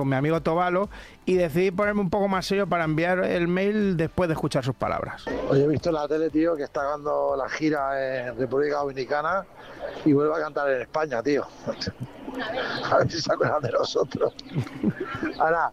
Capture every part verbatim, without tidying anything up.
con mi amigo Tobalo y decidí ponerme un poco más serio para enviar el mail después de escuchar sus palabras. Oye, he visto en la tele, tío, que está dando la gira en República Dominicana y vuelve a cantar en España, tío. A ver si se acuerdan de nosotros. Ahora,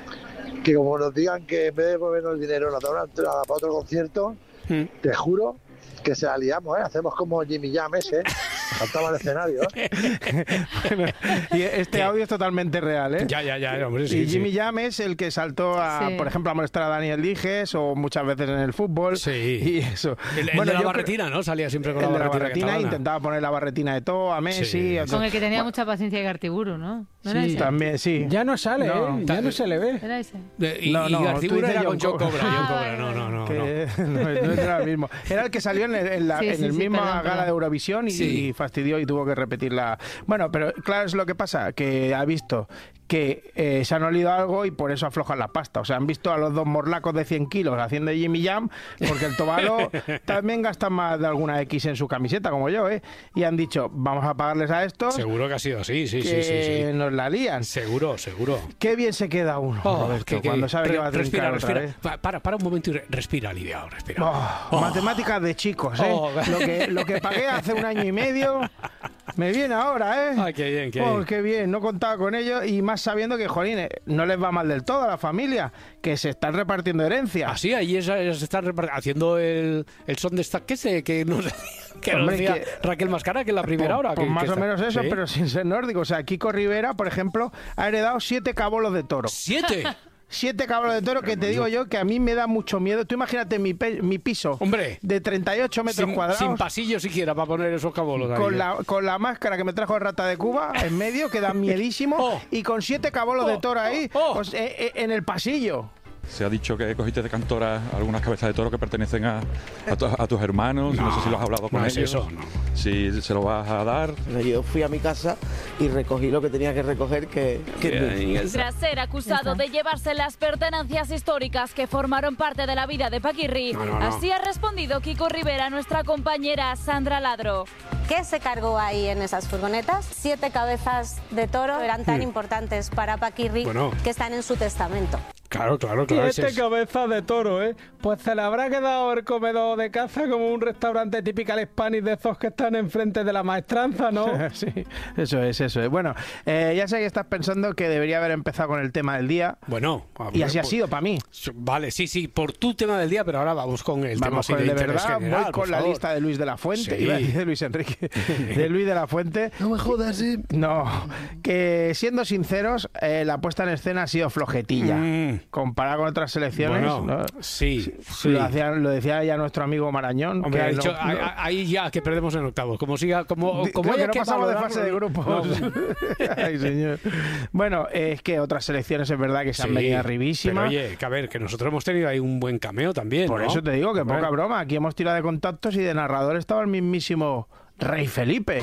que como nos digan que en vez de movernos el dinero nos dan una entrada para otro concierto, ¿Mm? Te juro que se la liamos, ¿eh? Hacemos como Jimmy Jam ese, saltaba al escenario, ¿eh? Bueno, y este audio es totalmente real, ¿eh? Ya, ya, ya, hombre, sí, y Jimmy sí. Jam es el que saltó, a, Sí. por ejemplo, a molestar a Daniel Dijes o muchas veces en el fútbol. Sí. Y eso. El, el Bueno, de la yo barretina, ¿no? Salía siempre con el la de la barretina, barretina, catalana. intentaba poner la barretina de todo a Messi. Sí. a- Con el que tenía mucha paciencia de Gartiburu, ¿no? ¿No era Sí, ese? también, sí. Ya no sale, No. ¿eh? Ya no se le ve. ¿Era ese? De- y No, y no, Garciburu tú dices era con John John Cobra. Cobra. John Ah, Cobra, no, no, no. no. Que no, no era el mismo. Era el que salió en, el- en la, Sí, en sí, el sí, mismo perdón, gala perdón. de Eurovisión y, Sí. y fastidió y tuvo que repetirla. Bueno, pero claro, es lo que pasa, que ha visto que eh, se han olido algo y por eso aflojan la pasta. O sea, han visto a los dos morlacos de cien kilos haciendo Jimmy Jam, porque el Tobalo también gasta más de alguna X en su camiseta, como yo, ¿eh? Y han dicho, vamos a pagarles a estos Seguro que ha sido así, sí, que sí, sí, sí. nos la lían. Seguro, seguro. Qué bien se queda uno, Oh, Roberto, que- que- cuando sabe que re- va a respira, trincar otra respira. vez. Pa- Para, para un momento y re- respira aliviado, respira. Oh, Oh. Matemáticas de chicos, ¿eh? Oh. Lo que, lo que pagué hace un año y medio me viene ahora, ¿eh? Ay, qué bien, qué Oh, bien. qué bien, no contaba con ello y más sabiendo que, jolín, eh, no les va mal del todo a la familia, que se están repartiendo herencias. Así, ahí esa- esas están repart- haciendo el, el son de esta que se que nos, que nos Hombre, decía que- Raquel Mascara, que es la primera Pues- hora. pues que, más que o está- menos eso, ¿Sí? pero sin ser nórdico. O sea, Kiko Rivera, por ejemplo, ha heredado siete cabolos de toro. ¡Siete! Siete cabolos de toro que te digo yo que a mí me da mucho miedo. Tú imagínate mi, pe- mi piso Hombre. de treinta y ocho metros Sin, cuadrados. sin pasillo siquiera para poner esos cabolos ahí. Con la, con la máscara que me trajo el Rata de Cuba en medio, que da miedísimo, Oh. y con siete cabolos de toro ahí, Oh. pues, eh, eh, en el pasillo. Se ha dicho que cogiste de cantora algunas cabezas de toro que pertenecen a, a, tu- a tus hermanos. No, sé si lo has hablado con no es ellos. eso, no. Si se lo vas a dar. Yo fui a mi casa y recogí lo que tenía que recoger, que, que Tras ser acusado de llevarse las pertenencias históricas que formaron parte de la vida de Paquirri, No, no, no. así ha respondido Kiko Rivera a nuestra compañera Sandra Ladro. ¿Qué se cargó ahí en esas furgonetas? Siete cabezas de toro eran tan importantes para Paquirri Bueno. que están en su testamento. Claro, claro, claro. ese Siete es- cabezas de toro, ¿eh? Pues se le habrá quedado el comedor de caza como un restaurante typical Spanish de esos que están enfrente de la maestranza, ¿no? Sí, eso es, eso es. Bueno, eh, ya sé que estás pensando que debería haber empezado con el tema del día. Bueno, a Y ver, así ha pues- sido para mí. Vale, sí, sí, por tu tema del día, pero ahora vamos con el tema Vamos así con el de interés verdad, general, voy por con la favor. lista de Luis de la Fuente, Sí. iba a decir de Luis Enrique, de Luis de la Fuente. no me jodas, ¿eh? No, que siendo sinceros, eh, la puesta en escena ha sido flojetilla. Mm. Comparada con otras selecciones, Bueno, ¿no? sí, sí. Lo, hacía- lo decía ya nuestro amigo Marañón. Hombre, que ha no- dicho, no- ahí- ahí ya que perdemos en octavos. Como siga, como, Di- como creo haya que no pasamos de valorarlo- fase de grupos. No. Ay, señor. Bueno, es que otras selecciones es verdad que se han Sí, venido arribísimas. Pero oye, que a ver, que nosotros hemos tenido ahí un buen cameo también, Por ¿no? eso te digo que Hombre. poca broma. Aquí hemos tirado de contactos y de narrador estaba el mismísimo Rey Felipe.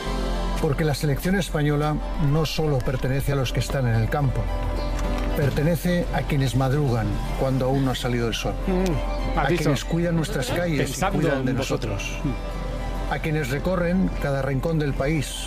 Porque la selección española no solo pertenece a los que están en el campo, pertenece a quienes madrugan cuando aún no ha salido el sol, ¿Has a visto? quienes cuidan nuestras calles y Pensando cuidan de en nosotros, vosotros. a quienes recorren cada rincón del país,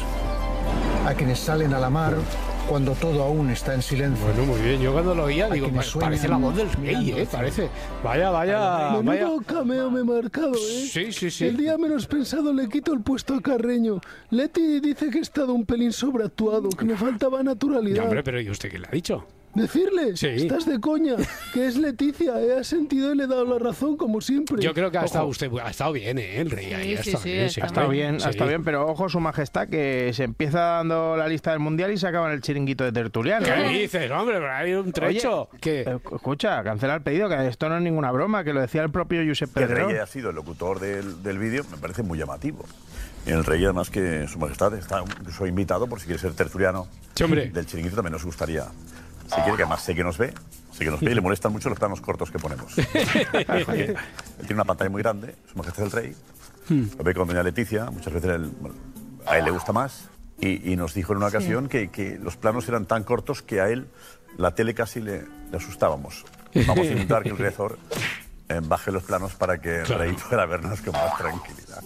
a quienes salen a la mar cuando todo aún está en silencio. Bueno, muy bien. Yo cuando lo oía digo, quienes pa- sueñan parece la voz del rey, mirando ¿eh? al cielo. Parece. Vaya, vaya, vaya. Menudo cameo me he marcado, ¿eh? Sí, sí, sí. El día menos pensado le quito el puesto a Carreño. Leti dice que he estado un pelín sobreactuado, que me faltaba Ya, naturalidad. hombre, pero ¿y usted qué le ha dicho? Decirle, Sí. estás de coña, que es Leticia, he asentido y le he dado la razón como siempre. Yo creo que ha Ojo. estado usted, ha estado bien, ¿eh? El rey ahí, Sí, ha sí, estado sí, bien. está Ha estado bien, Sí. ha estado bien, pero ojo su majestad que se empieza dando la lista del mundial y se acaba en el chiringuito de tertuliano. ¿Qué ¿eh? dices, hombre? Pero hay un trecho. Oye, ¿Qué? eh, escucha, cancela el pedido, que esto no es ninguna broma, que lo decía el propio Josep Que el rey Pedrerol. haya sido el locutor del, del vídeo me parece muy llamativo. Y el rey, además, que su majestad está incluso invitado, por si quiere ser tertuliano Sí, hombre. del chiringuito, también nos gustaría. Si quiere, que además sé que nos ve, sé que nos ve y le molestan mucho los planos cortos que ponemos. Porque él tiene una pantalla muy grande, su majestad el rey, lo ve con doña Leticia, muchas veces él- bueno, a él le gusta más, y, y nos dijo en una ocasión que, que los planos eran tan cortos que a él la tele casi le, le asustábamos. Vamos a intentar que el Riazor eh, baje los planos para que el Claro. rey pueda vernos con más tranquilidad.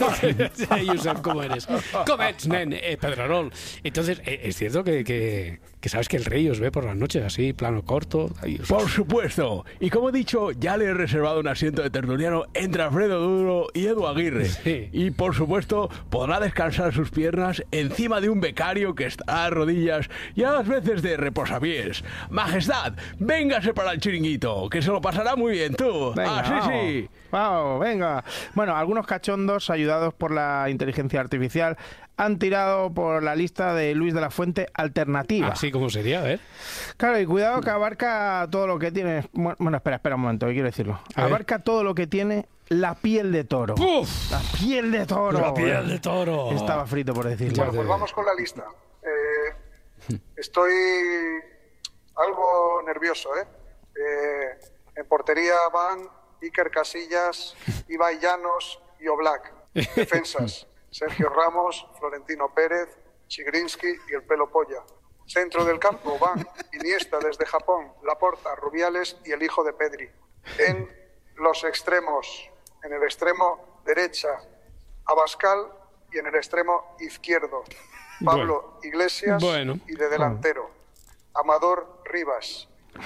Sí, Josep, ¿cómo eres? ¿Cómo ets, nen? Eh, Pedrerol. Entonces, eh, es cierto que, que, que sabes que el rey os ve por las noches así, plano corto. Ahí os... Por supuesto. Y como he dicho, ya le he reservado un asiento de tertuliano entre Alfredo Duro y Edu Aguirre. Sí. Y por supuesto, podrá descansar sus piernas encima de un becario que está a rodillas y a las veces de reposapiés. Majestad, véngase para el chiringuito, que se lo pasará muy bien tú. Venga, ah, sí, vamos. sí. Vamos, venga. Bueno, algunos cachondos ayudados por la inteligencia artificial han tirado por la lista de Luis de la Fuente alternativa. Así como sería, a ver. Claro, y cuidado que abarca todo lo que tiene... Bueno, espera, espera un momento, que quiero decirlo. A abarca ver. todo lo que tiene la piel de toro. ¡Puf! La piel de toro. La piel de toro. Estaba frito por decirlo. Bueno, pues vamos con la lista. Eh, estoy algo nervioso, ¿eh? eh en portería van Iker Casillas, Ibai Llanos y Oblak. Defensas, Sergio Ramos, Florentino Pérez, Chigrinsky y el Pelo Polla. Centro del campo van Iniesta desde Japón, Laporta, Rubiales y el hijo de Pedri. En los extremos, en el extremo derecha, Abascal y en el extremo izquierdo, Pablo Bueno. Iglesias Bueno. y de delantero, Amador Rivas.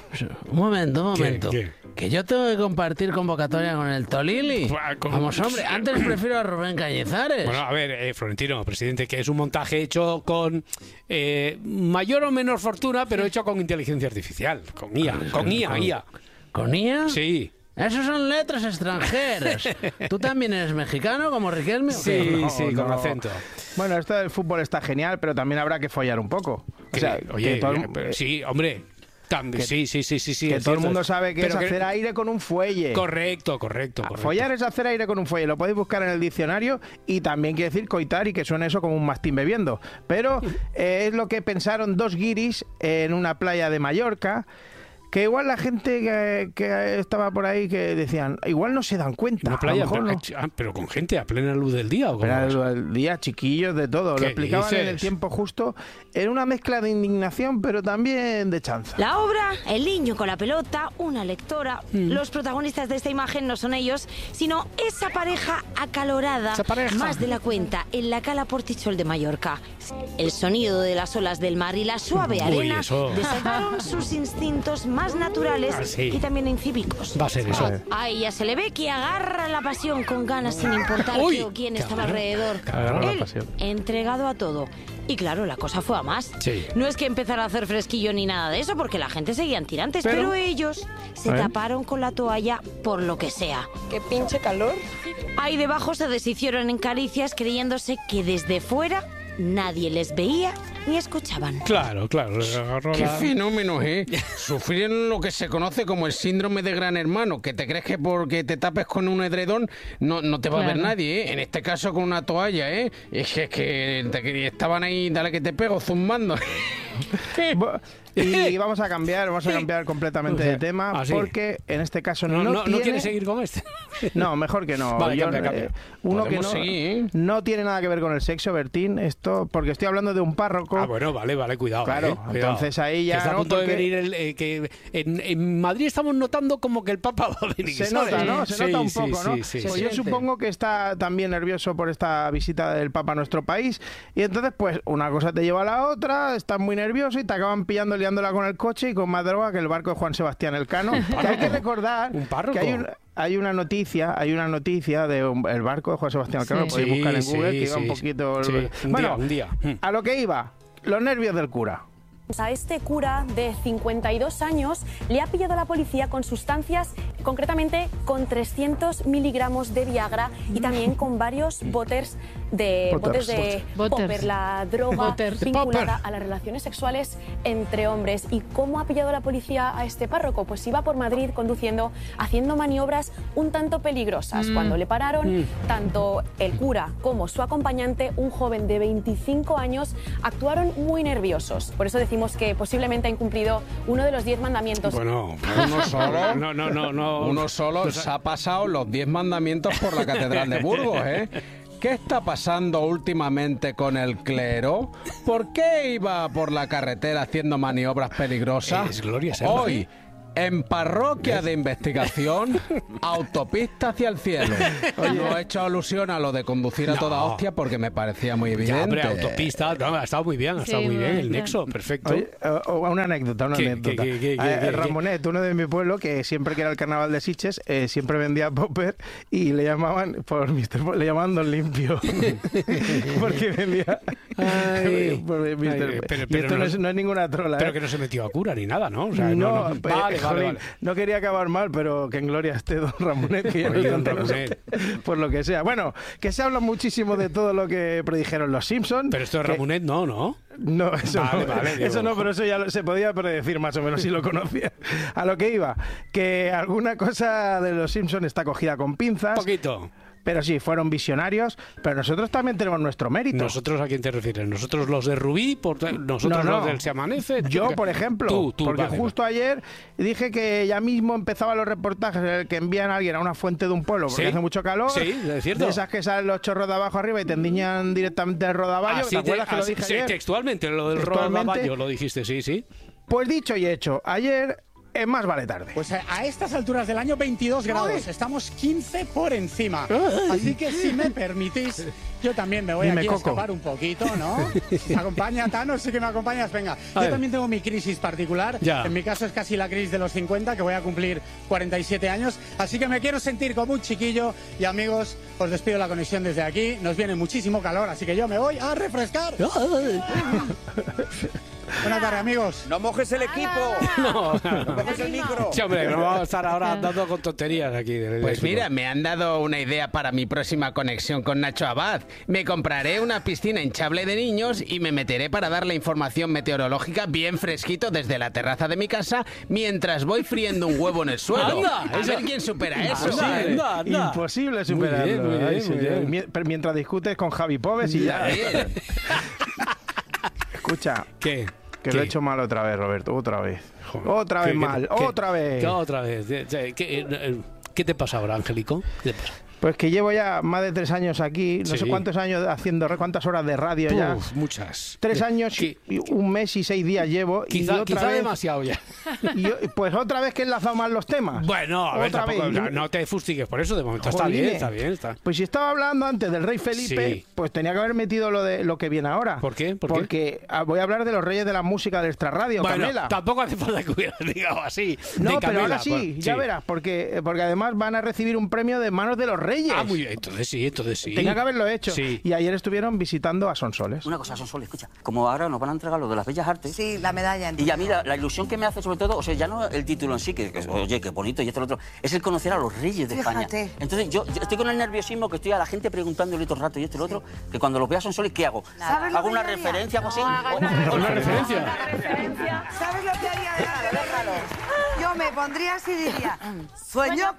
Un momento, un momento. ¿Qué, Que yo tengo que compartir convocatoria con el Tolili. Buah, con- Vamos, hombre, antes prefiero a Rubén Cañizares. Bueno, a ver, eh, Florentino, presidente, que es un montaje hecho con eh, mayor o menor fortuna, pero hecho con inteligencia artificial, con I A, con I A, I A. ¿Con I A? Sí. Esos son letras extranjeras. ¿Tú también eres mexicano como Riquelme? o qué? Sí, No, sí, con no. acento. Bueno, esto del fútbol está genial, pero también habrá que follar un poco. O Que- sea, oye, que todo el- eh, pero sí, hombre. También, que- sí, sí, sí, sí, sí. que es todo el cierto. mundo sabe que Pero es hacer aire con un fuelle. Correcto, correcto, correcto. Follar es hacer aire con un fuelle, lo podéis buscar en el diccionario y también quiere decir coitar y que suene eso como un mastín bebiendo. Pero eh, es lo que pensaron dos guiris en una playa de Mallorca, que igual la gente que, que estaba por ahí que decían, igual no se dan cuenta. Una a lo playa, mejor pero, no. ah, pero con gente a plena luz del día, ¿o cómo Era es? el, el día, chiquillos, de todo. Lo ¿Qué explicaban en el dices? tiempo justo, en una mezcla de indignación, pero también de chanza. La obra, el niño con la pelota, una lectora. Los protagonistas de esta imagen no son ellos, sino esa pareja acalorada, Esa pareja. más de la cuenta, en la cala Portichol de Mallorca. El sonido de las olas del mar y la suave Uy, arena eso. desataron sus instintos más naturales Ah, sí. y también incívicos. Va a ser eso. A ella se le ve que agarra la pasión con ganas sin importar Uy, qué o quién estaba cabrón, alrededor. agarra la Él, pasión. entregado a todo. Y claro, la cosa fue a más. Sí. No es que empezara a hacer fresquillo ni nada de eso, porque la gente seguían tirantes, Pero- pero, ellos se A ver. taparon con la toalla por lo que sea. Qué pinche calor. Ahí debajo se deshicieron en caricias creyéndose que desde fuera nadie les veía ni escuchaban. Claro, claro. le agarró Qué la- fenómeno, ¿eh? Sufrir lo que se conoce como el síndrome de gran hermano, que te crees que porque te tapes con un edredón no, no te va a ver Claro. nadie, ¿eh? En este caso con una toalla, ¿eh? Es que, es que te- que estaban ahí, dale que te pego, zumbando. Bu- Y vamos a cambiar, vamos a cambiar completamente de tema, Ah, sí. porque en este caso No, no, no, tiene... ¿no quieres seguir con este? No, mejor que no. Vale, Yo, cambia, eh, cambia. uno que Podemos no, seguir, ¿eh? no tiene nada que ver con el sexo, Bertín, esto, porque estoy hablando de un párroco. Ah, bueno, vale, vale, cuidado. Claro, eh, cuidado. entonces ahí ya Que está a no, punto de porque- venir el, eh, que en, en Madrid estamos notando como que el Papa va a venir. Se ¿sabes? nota, ¿no? Se Sí, nota un sí, poco, ¿no? sí, sí, Pues sí. yo supongo que está también nervioso por esta visita del Papa a nuestro país. Y entonces, pues, una cosa te lleva a la otra, estás muy nervioso y te acaban pillando liándola con el coche y con más droga que el barco de Juan Sebastián Elcano. Que hay que recordar ¿Un párroco? que hay, un- hay una noticia, hay una noticia de un- el barco de Juan Sebastián Elcano, Sí. lo podéis buscar en Sí, Google, sí, que iba un sí. poquito... Sí, un bueno, día, un día. Mm. a lo que iba, los nervios del cura. A este cura de cincuenta y dos años le ha pillado la policía con sustancias, concretamente con trescientos miligramos de Viagra y también con varios botters de Botters. botes de Botters. popper, la droga Botters. vinculada Popper. a las relaciones sexuales entre hombres. ¿Y cómo ha pillado la policía a este párroco? Pues iba por Madrid conduciendo, haciendo maniobras un tanto peligrosas. Mm. Cuando le pararon, Mm. tanto el cura como su acompañante, un joven de veinticinco años, actuaron muy nerviosos. Por eso decimos que posiblemente ha incumplido uno de los diez mandamientos. Bueno, Uno solo. No, no, no, no. Uno solo se ha pasado los diez mandamientos por la Catedral de Burgos, ¿eh? ¿Qué está pasando últimamente con el clero? ¿Por qué iba por la carretera haciendo maniobras peligrosas? Es Gloria Serra, Hoy, ¿eh? En parroquia de investigación, autopista hacia el cielo. No he hecho alusión a lo de conducir a No. toda hostia porque me parecía muy evidente. Ya, hombre, autopista, no, ha estado muy bien, ha estado Sí, muy muy bien, bien. el nexo, perfecto. Oye, o- o una anécdota, una ¿Qué, anécdota. qué, qué, qué, Eh, qué, qué? Ramonet, uno de mi pueblo, que siempre que era el carnaval de Sitges, eh, siempre vendía popper y le llamaban por mister Po- le llamaban Don Limpio. Porque vendía Ay, por mister ay, Po- pero- y pero esto no, no- es, no es ninguna trola. Pero ¿eh? que no se metió a cura ni nada, ¿no? O sea, no, no, no. pues, Vale, vale, jolín, vale. no quería acabar mal, pero que en gloria esté Don Ramonet, que ya no Oye, es Don tanto Ramonet. nosotros, por lo que sea. Bueno, que se habla muchísimo de todo lo que predijeron los Simpsons. Pero esto de que- Ramonet no, ¿no? No, eso Vale, no, vale, eso digo. no, pero eso ya lo- se podía predecir más o menos si lo conocía. A lo que iba, que alguna cosa de los Simpsons está cogida con pinzas. Poquito. Pero sí, fueron visionarios, pero nosotros también tenemos nuestro mérito. ¿Nosotros a quién te refieres? ¿Nosotros los de Rubí? Por, ¿Nosotros No, no. los del Se Amanece? Yo, por ejemplo, Tú, tú, porque vale, justo ayer dije que ya mismo empezaban los reportajes en el que envían a alguien a una fuente de un pueblo porque Sí. hace mucho calor. Sí, es cierto. De esas que salen los chorros de abajo arriba y te endiñan directamente el rodaballo. Así ¿Te te- acuerdas que lo así- dije sí, ayer? textualmente, lo del Textualmente. rodaballo lo dijiste, sí, sí. Pues dicho y hecho, ayer es más vale tarde. Pues a a estas alturas del año veintidós grados, estamos quince por encima. Así que si me permitís, yo también me voy Dime, aquí Coco. a escapar un poquito, ¿no? ¿Me acompaña, Tano? Sí que me acompañas, venga. A Yo ver. también tengo mi crisis particular. Ya. En mi caso es casi la crisis de los cincuenta, que voy a cumplir cuarenta y siete años. Así que me quiero sentir como un chiquillo. Y amigos, os despido la conexión desde aquí. Nos viene muchísimo calor, así que yo me voy a refrescar. Buenas tardes, amigos. No mojes el equipo. No, No mojes el micro. Sí, hombre, no vamos a estar ahora andando con tonterías aquí. del Pues equipo. mira, me han dado una idea para mi próxima conexión con Nacho Abad. Me compraré una piscina hinchable de niños y me meteré para dar la información meteorológica bien fresquito desde la terraza de mi casa mientras voy friendo un huevo en el suelo. Anda, a eso- ver quién supera eso. Anda, ¿eh? anda, anda. Imposible Muy superarlo. bien, muy bien, Ay, muy señor. bien. Mie- pero mientras discutes con Javi Pobes y ya. Bien. Escucha, ¿Qué? que ¿Qué? lo he hecho mal otra vez, Roberto. Otra vez. Joder. Otra ¿Qué- vez qué- mal. qué- Otra vez. ¿Qué otra vez? ¿Qué, qué- eh, qué te pasa ahora, Angélico? ¿Qué te pasa? Pues que llevo ya más de tres años aquí, no Sí. sé cuántos años haciendo, cuántas horas de radio ya. Uf, muchas. Tres años, Qui- y un mes y seis días llevo. y Quizá, otra quizá vez, demasiado ya. y yo- pues otra vez que he enlazado mal los temas. Bueno, a ver, Otra tampoco, vez. no, no te fustigues por eso, de momento está Jolines. bien, está bien. Está. Pues si estaba hablando antes del rey Felipe, Sí. pues tenía que haber metido lo de lo que viene ahora. ¿Por qué? ¿Por qué? Porque ah, voy a hablar de los reyes de la música del extrarradio, Bueno, Camela. tampoco hace falta que hubiera digamos así. No, de pero Camela, ahora sí, pues, ya verás, porque, porque además van a recibir un premio de manos de los reyes. Ah, muy bien, entonces sí, entonces sí. Tenía que haberlo hecho. Sí. Y ayer estuvieron visitando a Sonsoles. Una cosa, Sonsoles, escucha. Como ahora nos van a entregar lo de las bellas artes. Sí, la medalla. Y ya mira, la ilusión que me hace sobre todo, o sea, ya no el título en sí, que, que, oye, qué bonito y esto y lo otro, es el conocer a los reyes de España. Fíjate. Entonces yo, yo estoy con el nerviosismo que estoy a la gente preguntándole todo el rato y esto y lo otro, que cuando los vea Sonsoles, ¿qué hago? ¿Sabes lo ¿Hago que una yo haría? referencia o algo así? haga ¿O- una o- ¿Una referencia? ¿Sabes lo que haría? Déjalo, déjalo. Yo me pondría así y diría: sueño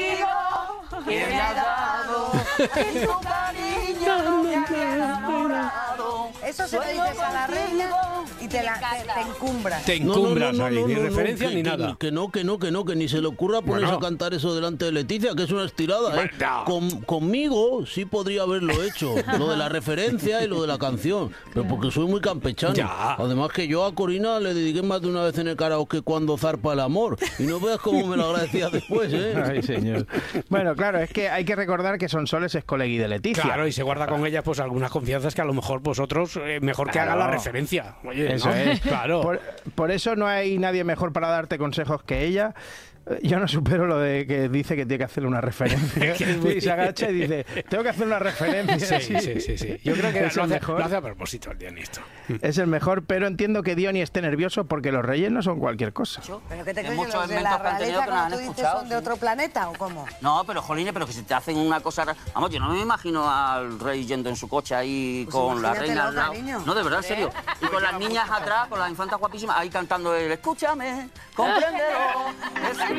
contigo y me has dado en tu cariño me has enamorado. Eso se lo dices a la reina y te, la, te, te encumbras. Te No, no, encumbras no, no, ahí, no, ni no, referencia que- ni que- nada. Que no, que no, que no, que ni se le ocurra ponerse Bueno. a cantar eso delante de Leticia, que es una estirada, ¿eh? Bueno. Con- conmigo sí podría haberlo hecho, lo de la referencia y lo de la canción, pero porque soy muy campechano. Ya. Además que yo a Corina le dediqué más de una vez en el karaoke Cuando zarpa el amor, y no veas cómo me lo agradecía después, ¿eh? Ay, señor. Bueno, claro, es que hay que recordar que Sonsoles es colegui de Leticia. Claro, y se guarda con ella pues algunas confianzas que a lo mejor vosotros eh, mejor que Claro. haga la referencia. Oye, Eso ¿no? es. Claro. Por, por eso no hay nadie mejor para darte consejos que ella. Eh, Yo no supero lo de que dice que tiene que hacerle una referencia. Que es muy- Y se agacha y dice, tengo que hacer una referencia. Sí, sí, sí, sí. Yo creo que es lo el hace, mejor. lo hace a propósito el guionista. Es el mejor, pero entiendo que Diony esté nervioso porque los reyes no son cualquier cosa. ¿Pero qué te Es crees que muchos los de inventos la que han tenido realeza, que no como han tú dices, escuchado, son de sí. otro planeta o cómo? No, pero jolines, pero que si te hacen una cosa rara. Vamos, yo no me imagino al rey yendo en su coche ahí Pues con la imagínatelo, reina al lado. cariño. No, de verdad, en serio. Y con las niñas atrás, con las infantas guapísimas, ahí cantando el Escúchame, compréndelo. Es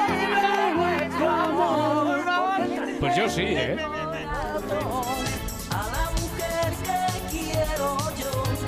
nuestro amor. Pues yo sí, ¿eh? A la mujer que quiero yo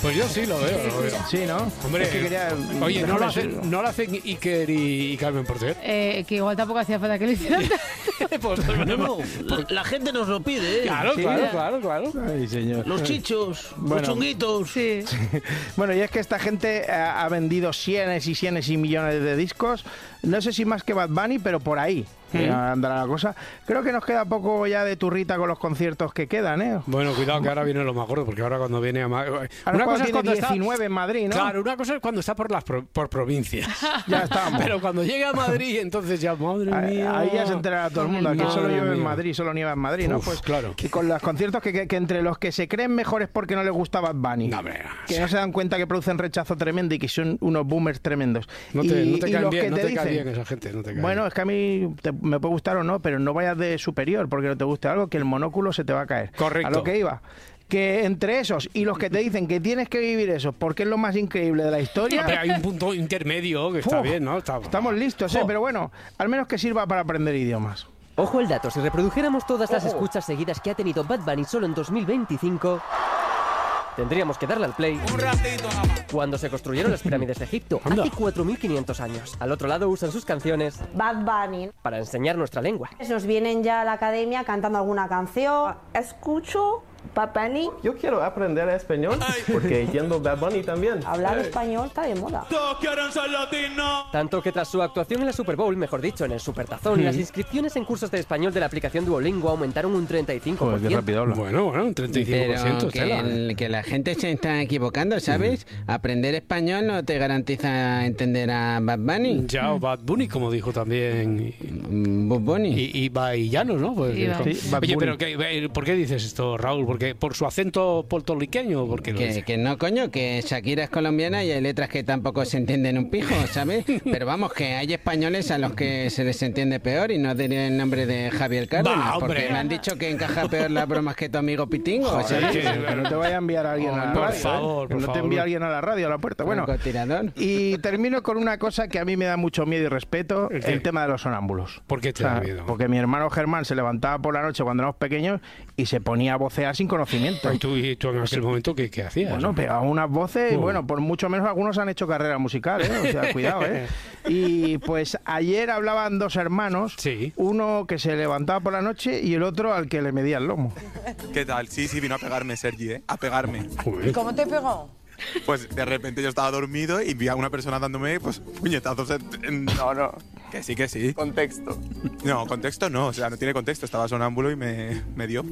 Pues yo sí lo veo, lo veo. Sí, ¿no? Hombre, Es que quería- oye, ¿no lo, no hacen, ¿no lo hacen Iker y, y Carmen Porter? Eh, que igual tampoco hacía falta que lo hicieran. Pues, No, no, la, la gente nos lo pide, ¿eh? Claro, Sí. claro, claro, claro. Ay, señor. Los chichos, Bueno. los chunguitos. Sí. Bueno, y es que esta gente ha, ha vendido cienes y cienes y millones de discos. No sé si más que Bad Bunny, pero por ahí eh, andará la cosa. Creo que nos queda poco ya de turrita con los conciertos que quedan, ¿eh? Bueno, cuidado que ahora viene lo más gordo, porque ahora cuando viene a Madrid... Ahora cuando tiene diecinueve en Madrid, ¿no? Claro, una cosa es cuando está por las pro- por provincias. Ya estamos. Pero cuando llega a Madrid, entonces ya, madre Ahí, mía... ahí ya se enterará todo el mundo. Aquí Madre solo llueve en mía. Madrid, solo nieva en Madrid, ¿no? Uf, Pues claro. Y con los conciertos que, que- que entre los que se creen mejores porque no les gusta Bad Bunny. No, hombre, que no se dan cuenta que producen rechazo tremendo y que son unos boomers tremendos. No te, y, no te y caen los bien, que no te te dicen, cae bien esa gente, no te cae bueno, bien. es que a mí te- me puede gustar o no, pero no vayas de superior porque no te guste algo, que el monóculo se te va a caer. Correcto. A lo que iba. Que entre esos y los que te dicen que tienes que vivir eso porque es lo más increíble de la historia. Pero hay un punto intermedio que está Uf, bien, ¿no? Está- Estamos listos, ¿eh? Jo. Pero bueno, al menos que sirva para aprender idiomas. Ojo el dato, si reprodujéramos todas las escuchas seguidas que ha tenido Bad Bunny solo en dos mil veinticinco, tendríamos que darle al play Un ratito nada más. cuando se construyeron las pirámides de Egipto, Anda. hace cuatro mil quinientos años. Al otro lado usan sus canciones Bad Bunny. para enseñar nuestra lengua. Nos vienen ya a la academia cantando alguna canción. Escucho Bad Bunny. Yo quiero aprender español porque entiendo Bad Bunny también. Hablar español está de moda. Todos quieren ser latinos. Tanto que tras su actuación en la Super Bowl, mejor dicho, en el Supertazón, las inscripciones en cursos de español de la aplicación Duolingo aumentaron un treinta y cinco por ciento. Bueno, bueno, un treinta y cinco por ciento. Pero que, tela. el- que la gente se está equivocando, ¿sabes? Aprender español no te garantiza entender a Bad Bunny. Ya, o Bad Bunny, como dijo también. Bad Bunny. Y, y Baillanos, ¿no? Pues, Iba. que- Sí, Bad Oye, Bunny. pero ¿qué- ¿por qué dices esto, Raúl? ¿Porque por su acento puertorriqueño o porque lo Que, dice? que no, coño, que Shakira es colombiana y hay letras que tampoco se entienden un pijo, ¿sabes? Pero vamos, que hay españoles a los que se les entiende peor y no diré el nombre de Javier Cárdenas, Va, hombre. porque me han dicho que encaja peor las bromas que tu amigo Pitingo, Joder, ¿sabes? que, que no te vaya a enviar alguien a la Por radio. ¿eh? favor, Que por no te favor. envíe alguien a la radio, a la puerta. Bueno, Francotirador. y termino con una cosa que a mí me da mucho miedo y respeto, ¿El el, qué? tema de los sonámbulos. ¿Por qué te O sea, da miedo? Porque mi hermano Germán se levantaba por la noche cuando éramos pequeños y se ponía a vocear sin conocimiento. ¿Y tú, y tú en aquel momento qué, qué hacías? Bueno, pegaba unas voces y Uh. bueno, por mucho menos algunos han hecho carrera musical, ¿eh? O sea, cuidado, ¿eh? Y pues ayer hablaban dos hermanos, uno que se levantaba por la noche y el otro al que le medía el lomo. ¿Qué tal? Sí, sí, vino a pegarme Sergi, ¿eh? A pegarme. ¿Y cómo te pegó? Pues de repente yo estaba dormido y vi a una persona dándome pues puñetazos en... en- No, no. Que sí, que sí. Contexto. No, contexto no, o sea, no tiene contexto. Estaba sonámbulo y me, me dio.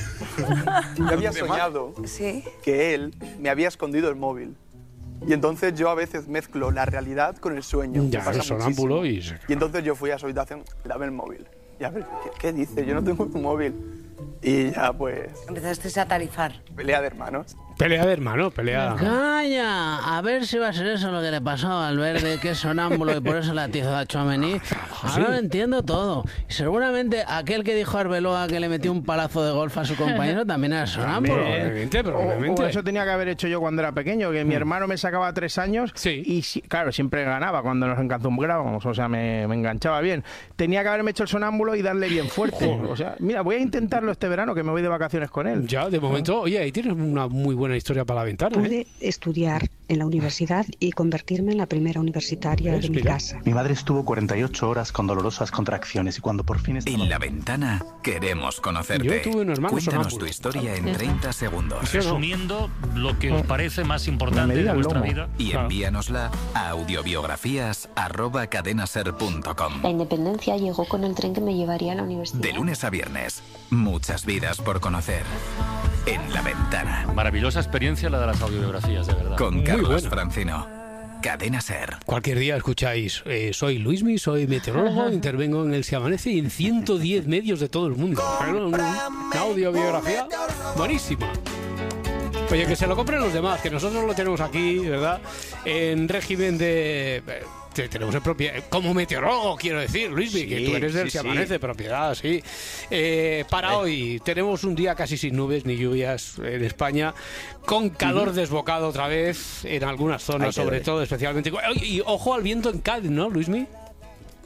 Yo había soñado Sí. que él me había escondido el móvil. Y entonces yo a veces mezclo la realidad con el sueño. Ya, Me pasa eres sonámbulo muchísimo. y... Y entonces yo fui a su habitación, dame el móvil. Y a ver, ¿qué, qué dice? Yo no tengo tu móvil. Y ya pues, Empezaste a tarifar. pelea de hermanos. Pelea de hermano, pelea. Calla, a ver si va a ser eso lo que le pasó al verde, que es sonámbulo y por eso la atizó a Tchouaméni. Ahora lo entiendo todo. Y seguramente aquel que dijo a Arbeloa que le metió un palazo de golf a su compañero también era sonámbulo. Probablemente, probablemente. O, o eso tenía que haber hecho yo cuando era pequeño, que mi hermano me sacaba tres años y si- claro, siempre ganaba cuando nos encanzumbrábamos, o sea, me, me enganchaba bien. Tenía que haberme hecho el sonámbulo y darle bien fuerte. O sea, mira, voy a intentarlo este verano que me voy de vacaciones con él. Ya, de momento, oye, ahí tienes una muy buena historia para la ventana, ¿eh? Pude estudiar en la universidad y convertirme en la primera universitaria de mi casa. Mi madre estuvo cuarenta y ocho horas con dolorosas contracciones y cuando por fin estaba... En La Ventana queremos conocerte. Yo tuve un hermano Cuéntanos sonámbulo. tu historia en treinta segundos. Resumiendo lo que os parece más importante de vuestra vida. Y envíanosla a audiobiografías arroba cadenaser punto com. La independencia llegó con el tren que me llevaría a la universidad. De lunes a viernes, muchas vidas por conocer. En La Ventana. Maravillosa experiencia la de las audiobiografías, de verdad. Con Muy Carlos buena. Francino. Cadena Ser. Cualquier día escucháis, eh, soy Luismi, soy meteorólogo, intervengo en El Se Amanece y en ciento diez medios de todo el mundo. Claro, una, una audiobiografía buenísima. Oye, que se lo compren los demás, que nosotros lo tenemos aquí, ¿verdad? En régimen de... eh, te- tenemos en propiedad, como meteorólogo, quiero decir, Luismi, Sí, que tú eres del sí, Se sí. Amanece, propiedad, sí. Eh, para hoy tenemos un día casi sin nubes ni lluvias en España, con calor Ujú. desbocado otra vez en algunas zonas, Ay, qué sobre debe. todo, especialmente. Oye, y ojo al viento en Cádiz, ¿no, Luismi?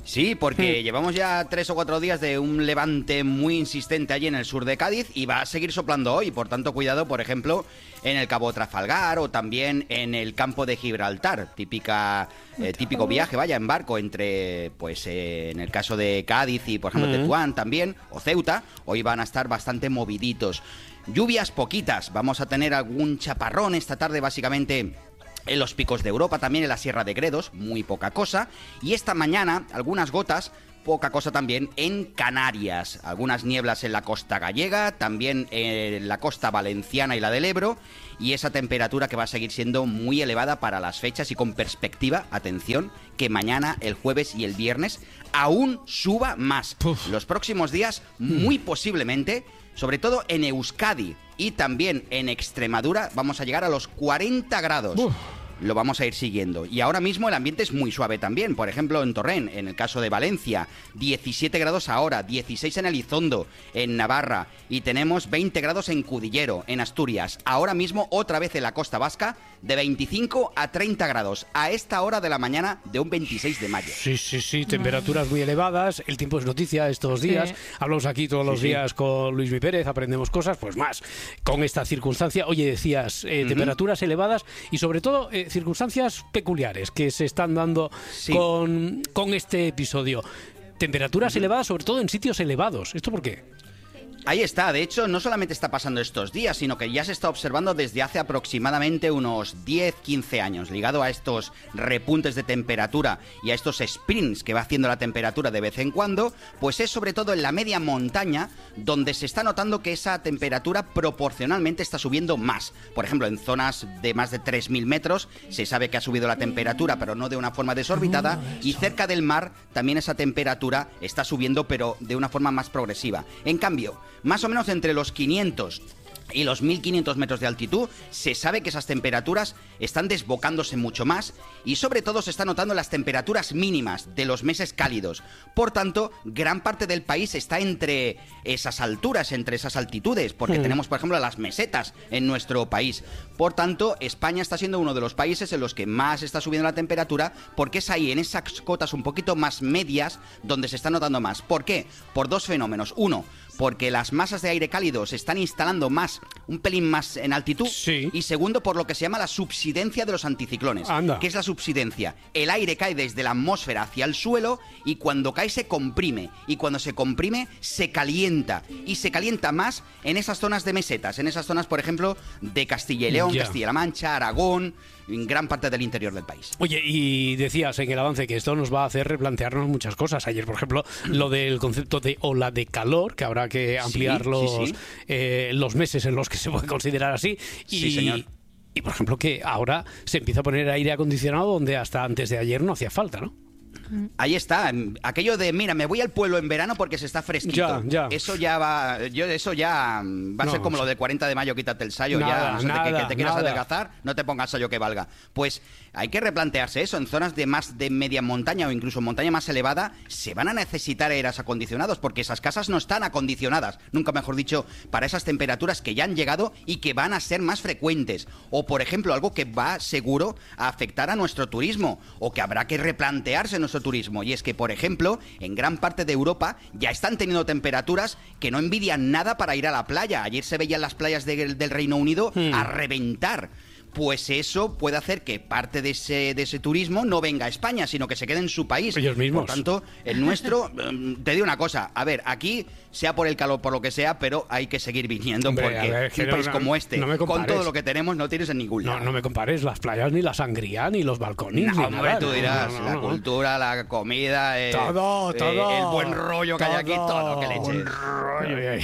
Sí, porque Mm. llevamos ya tres o cuatro días de un levante muy insistente allí en el sur de Cádiz y va a seguir soplando hoy. Por tanto, cuidado, por ejemplo, en el Cabo Trafalgar o también en el campo de Gibraltar. Típica, eh, típico viaje, vaya, en barco entre, pues eh, en el caso de Cádiz y, por ejemplo, Mm. Tetuán también, o Ceuta, hoy van a estar bastante moviditos. Lluvias poquitas, vamos a tener algún chaparrón esta tarde, básicamente en los picos de Europa, también en la Sierra de Gredos, muy poca cosa. Y esta mañana, algunas gotas, poca cosa también en Canarias. Algunas nieblas en la costa gallega, también en la costa valenciana y la del Ebro. Y esa temperatura que va a seguir siendo muy elevada para las fechas y con perspectiva, atención, que mañana, el jueves y el viernes aún suba más. Uf. Los próximos días, muy posiblemente, sobre todo en Euskadi y también en Extremadura, vamos a llegar a los cuarenta grados. Uf. Lo vamos a ir siguiendo. Y ahora mismo el ambiente es muy suave también. Por ejemplo, en Torrent, en el caso de Valencia, diecisiete grados ahora, dieciséis en Elizondo, en Navarra, y tenemos veinte grados en Cudillero, en Asturias. Ahora mismo, otra vez en la costa vasca, de veinticinco a treinta grados, a esta hora de la mañana de un veintiséis de mayo. Sí, sí, sí, temperaturas muy elevadas. El tiempo es noticia estos días. Sí. Hablamos aquí todos los sí, días sí. con Luismi Pérez, aprendemos cosas, pues más con esta circunstancia. Oye, decías, eh, uh-huh. temperaturas elevadas y sobre todo eh, circunstancias peculiares que se están dando sí. con, con este episodio. Temperaturas uh-huh. elevadas, sobre todo en sitios elevados. ¿Esto por qué? Ahí está, de hecho, no solamente está pasando estos días, sino que ya se está observando desde hace aproximadamente unos diez a quince años, ligado a estos repuntes de temperatura y a estos sprints que va haciendo la temperatura de vez en cuando, pues es sobre todo en la media montaña donde se está notando que esa temperatura proporcionalmente está subiendo más. Por ejemplo, en zonas de más de tres mil metros se sabe que ha subido la temperatura, pero no de una forma desorbitada, y cerca del mar también esa temperatura está subiendo, pero de una forma más progresiva. En cambio, más o menos entre los quinientos y los mil quinientos metros de altitud, se sabe que esas temperaturas están desbocándose mucho más y sobre todo se están notando las temperaturas mínimas de los meses cálidos. Por tanto, gran parte del país está entre esas alturas, entre esas altitudes, porque mm. tenemos, por ejemplo, las mesetas en nuestro país. Por tanto, España está siendo uno de los países en los que más está subiendo la temperatura, porque es ahí, en esas cotas un poquito más medias, donde se está notando más. ¿Por qué? Por dos fenómenos. Uno, porque las masas de aire cálido se están instalando más, un pelín más en altitud. Sí. Y segundo, por lo que se llama la subsidencia de los anticiclones. Anda. ¿Qué es la subsidencia? El aire cae desde la atmósfera hacia el suelo y cuando cae se comprime. Y cuando se comprime se calienta. Y se calienta más en esas zonas de mesetas, en esas zonas, por ejemplo, de Castilla y León, yeah. Castilla-La Mancha, Aragón, en gran parte del interior del país. Oye, y decías en el avance que esto nos va a hacer replantearnos muchas cosas. Ayer, por ejemplo, lo del concepto de ola de calor, que habrá que ampliar sí, los, sí, sí. Eh, los meses en los que se puede considerar así. Y, sí, señor. Y, por ejemplo, que ahora se empieza a poner aire acondicionado donde hasta antes de ayer no hacía falta, ¿no? Ahí está, aquello de, mira, me voy al pueblo en verano porque se está fresquito. Ya, ya. Eso ya va, yo eso ya va a no, ser como lo de cuarenta de mayo, quítate el sayo, nada, ya, no sé, nada, que, que te quieras nada. adelgazar, no te pongas sayo que valga. Pues hay que replantearse eso, en zonas de más de media montaña o incluso montaña más elevada, se van a necesitar aires acondicionados porque esas casas no están acondicionadas, nunca mejor dicho, para esas temperaturas que ya han llegado y que van a ser más frecuentes. O, por ejemplo, algo que va seguro a afectar a nuestro turismo o que habrá que replantearse nuestro turismo, y es que, por ejemplo, en gran parte de Europa ya están teniendo temperaturas que no envidian nada para ir a la playa. Ayer se veían las playas de, del Reino Unido hmm. a reventar. Pues eso puede hacer que parte de ese, de ese turismo no venga a España, sino que se quede en su país. Ellos mismos. Por tanto, el nuestro, te digo una cosa, a ver, aquí, sea por el calor, por lo que sea, pero hay que seguir viniendo. Hombre, porque ver, un país no, como este, no con todo lo que tenemos, no tienes en ningún lado. No, no me compares las playas, ni la sangría, ni los balcones. No, ni hombre, nada. tú dirás, no, no, la no, cultura, la comida, eh, todo, eh, todo. el buen rollo que todo, hay aquí, todo que le eches. Un rollo.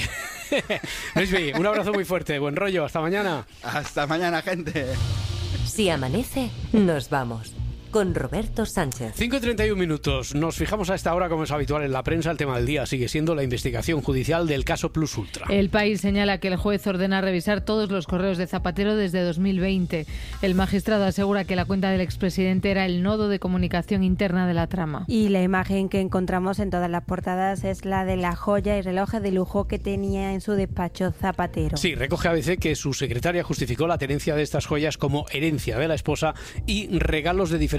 Luismi, un abrazo muy fuerte, buen rollo, hasta mañana. Hasta mañana, gente. Si amanece, nos vamos. Con Roberto Sánchez. cinco y treinta y un minutos. Nos fijamos a esta hora, como es habitual en la prensa. El tema del día sigue siendo la investigación judicial del caso Plus Ultra. El País señala que el juez ordena revisar todos los correos de Zapatero desde dos mil veinte. El magistrado asegura que la cuenta del expresidente era el nodo de comunicación interna de la trama. Y la imagen que encontramos en todas las portadas es la de la joya y relojes de lujo que tenía en su despacho Zapatero. Sí, recoge A B C que su secretaria justificó la tenencia de estas joyas como herencia de la esposa y regalos de diferentes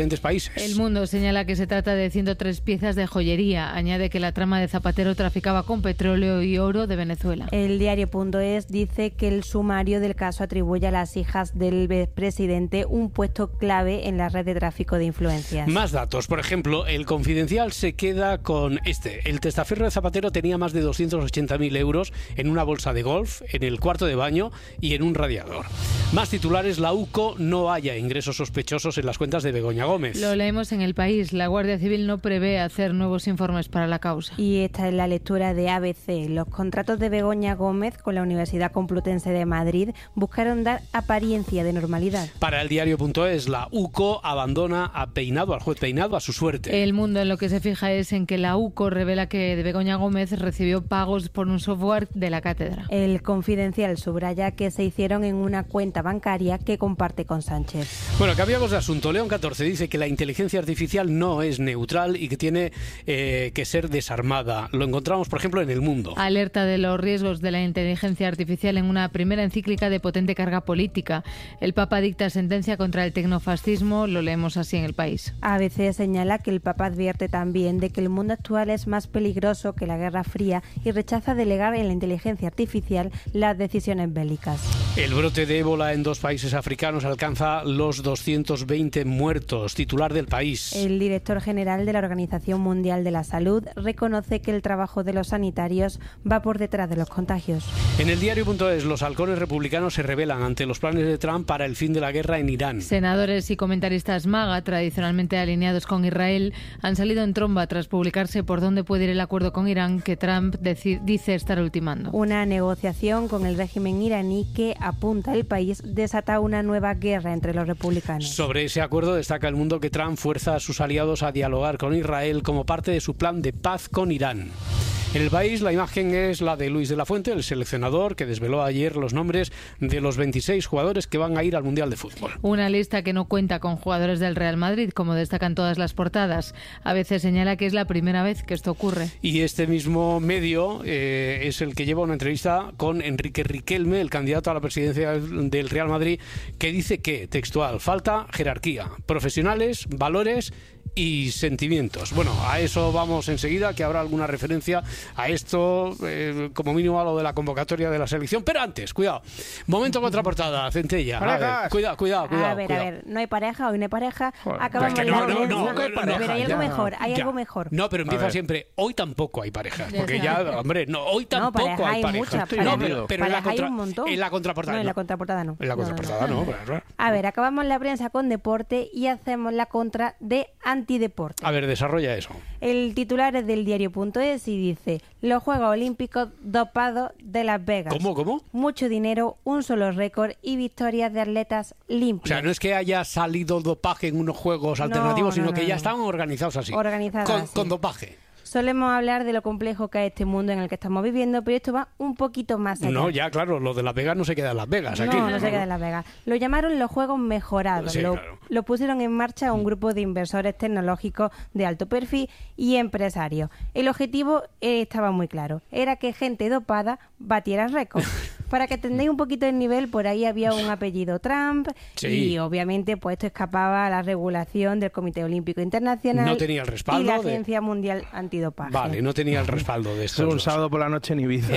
diferentes países. El Mundo señala que se trata de ciento tres piezas de joyería. Añade que la trama de Zapatero traficaba con petróleo y oro de Venezuela. El diario.es dice que el sumario del caso atribuye a las hijas del presidente un puesto clave en la red de tráfico de influencias. Más datos. Por ejemplo, el Confidencial se queda con este. El testaferro de Zapatero tenía más de doscientos ochenta mil euros en una bolsa de golf, en el cuarto de baño y en un radiador. Más titulares, la U C O no haya ingresos sospechosos en las cuentas de Begoña Gómez. Lo leemos en El País. La Guardia Civil no prevé hacer nuevos informes para la causa. Y esta es la lectura de A B C. Los contratos de Begoña Gómez con la Universidad Complutense de Madrid buscaron dar apariencia de normalidad. Para el diario.es, la U C O abandona a Peinado, al juez Peinado, a su suerte. El Mundo en lo que se fija es en que la U C O revela que Begoña Gómez recibió pagos por un software de la cátedra. El Confidencial subraya que se hicieron en una cuenta bancaria que comparte con Sánchez. Bueno, cambiamos de asunto. León catorce dice que la inteligencia artificial no es neutral y que tiene eh, que ser desarmada. Lo encontramos, por ejemplo, en El Mundo. Alerta de los riesgos de la inteligencia artificial en una primera encíclica de potente carga política. El Papa dicta sentencia contra el tecnofascismo. Lo leemos así en El País. A B C señala que el Papa advierte también de que el mundo actual es más peligroso que la Guerra Fría y rechaza delegar en la inteligencia artificial las decisiones bélicas. El brote de ébola en dos países africanos alcanza los doscientos veinte muertos. Titular del País. El director general de la Organización Mundial de la Salud reconoce que el trabajo de los sanitarios va por detrás de los contagios. En el diario.es, los halcones republicanos se rebelan ante los planes de Trump para el fin de la guerra en Irán. Senadores y comentaristas MAGA, tradicionalmente alineados con Israel, han salido en tromba tras publicarse por dónde puede ir el acuerdo con Irán que Trump dice estar ultimando. Una negociación con el régimen iraní que, apunta el País, desata una nueva guerra entre los republicanos. Sobre ese acuerdo destaca El Mundo que Trump fuerza a sus aliados a dialogar con Israel como parte de su plan de paz con Irán. En El País, la imagen es la de Luis de la Fuente, el seleccionador que desveló ayer los nombres de los veintiséis jugadores que van a ir al Mundial de Fútbol. Una lista que no cuenta con jugadores del Real Madrid, como destacan todas las portadas. A veces señala que es la primera vez que esto ocurre. Y este mismo medio eh, es el que lleva una entrevista con Enrique Riquelme, el candidato a la presidencia del Real Madrid, que dice que, textual, falta jerarquía, profesionales, valores y sentimientos. Bueno, a eso vamos enseguida, que habrá alguna referencia a esto, eh, como mínimo a lo de la convocatoria de la selección. Pero antes, cuidado, momento contraportada, Centella. A ver, cuidado, cuidado, cuidado. A ver, cuidado. a ver, no hay pareja, hoy no hay pareja. Joder, Acabamos es que la no, no, audiencia. no, no, no, no, Pero hay algo ya. mejor, hay Ya. algo mejor. No, pero A empieza ver. siempre, hoy tampoco hay parejas, Ya porque está. ya, hombre, no, hoy No, tampoco pareja hay hay parejas. muchas, No, parejas- pero, pero en la parejas hay contra- un montón. en la contraportada No, en no. la contraportada no. En la No, no, contraportada no, no. pero- A ver, acabamos la prensa con deporte y hacemos la contra de antideporte. A ver, desarrolla eso. El titular es del diario.es y dice: los Juegos Olímpicos dopados de Las Vegas. ¿Cómo, cómo? Mucho dinero, un solo récord y victorias de atletas O limpios. sea, no es que haya salido dopaje en unos juegos No, alternativos, sino no, que no, ya no. estaban organizados así. Organizados con, así. con dopaje. Solemos hablar de lo complejo que es este mundo en el que estamos viviendo, pero esto va un poquito más allá. No, ya, claro, lo de Las Vegas no se queda en Las Vegas. Aquí. No, no se queda en Las Vegas. Lo llamaron los Juegos Mejorados. Sí, lo, claro. lo pusieron en marcha un grupo de inversores tecnológicos de alto perfil y empresarios. El objetivo eh, estaba muy claro. Era que gente dopada batiera récords. Para que tengáis un poquito el nivel, por ahí había un apellido Trump Sí. y obviamente pues esto escapaba a la regulación del Comité Olímpico Internacional No tenía el respaldo y la de- Agencia Mundial Antidopaje. Vale, no tenía el respaldo de Es estos un dos. sábado por la noche en Ibiza.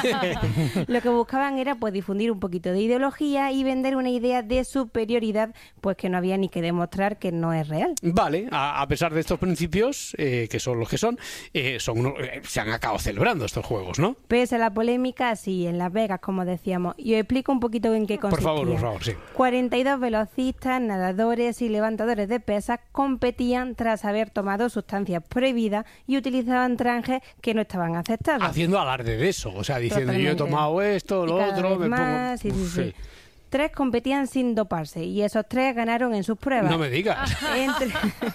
¿eh? Lo que buscaban era pues difundir un poquito de ideología y vender una idea de superioridad, pues que no había ni que demostrar que no es real. Vale, a, a pesar de estos principios, eh, que son los que son, eh, son uno- eh, se han acabado celebrando estos juegos, ¿no? Pese a la polémica, sí, en Las Vegas, como decíamos. Y os explico un poquito en qué Por consistía. favor, por favor, sí. cuarenta y dos velocistas, nadadores y levantadores de pesas competían tras haber tomado sustancias prohibidas y utilizaban trajes que no estaban aceptados. Haciendo alarde de eso, o sea, diciendo yo he Totalmente. tomado esto, Y lo cada otro, vez me más, pongo... sí, sí, sí. Sí. Tres competían sin doparse y esos tres ganaron en sus pruebas. No me digas. Entre,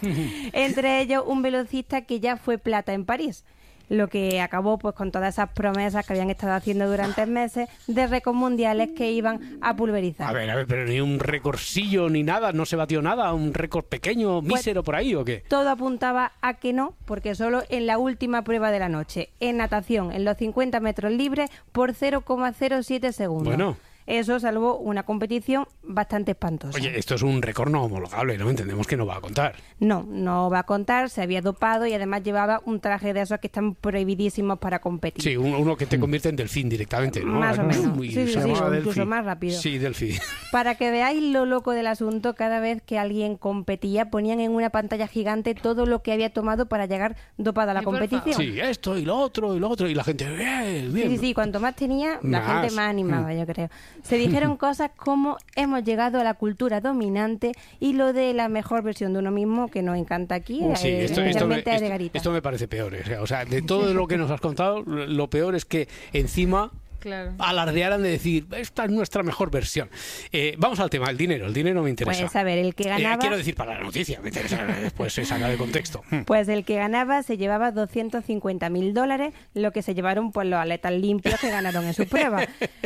entre ellos un velocista que ya fue plata en París, lo que acabó pues con todas esas promesas que habían estado haciendo durante meses de récords mundiales que iban a pulverizar. A ver, a ver, pero ni un recordcillo ni nada, no se batió nada, un récord pequeño, Pues- mísero por ahí, ¿o qué? Todo apuntaba a que no, porque solo en la última prueba de la noche, en natación, en los cincuenta metros libres, por cero coma cero siete segundos. Bueno. Eso salvó una competición bastante espantosa. Oye, esto es un récord no homologable, ¿no? Entendemos que no va a contar. No, no va a contar, se había dopado y además llevaba un traje de esos que están prohibidísimos para competir. Sí, uno que te convierte en delfín directamente, ¿no? Más o menos. Muy, sí, sí, sí, o incluso más rápido. Sí, delfín. Para que veáis lo loco del asunto, cada vez que alguien competía ponían en una pantalla gigante todo lo que había tomado para llegar dopado a la competición. Sí, esto y lo otro y lo otro y la gente, bien, bien. Sí, sí, cuanto más tenía, la Más. gente más animaba, yo creo. Se dijeron cosas como hemos llegado a la cultura dominante y lo de la mejor versión de uno mismo que nos encanta aquí, Sí, eh, esto, esto, me, especialmente de esto- Garita. esto me parece peor. eh. O sea, de todo lo que nos has contado, lo peor es que encima Claro. alardearan de decir, esta es nuestra mejor versión. Eh, vamos al tema, el dinero. El dinero me interesa. Pues a ver, el que Eh, ganaba... quiero decir, para la noticia, me interesa, después se saca de contexto. Hmm. Pues el que ganaba se llevaba doscientos cincuenta mil dólares, lo que se llevaron pues los atletas limpios que ganaron en sus pruebas.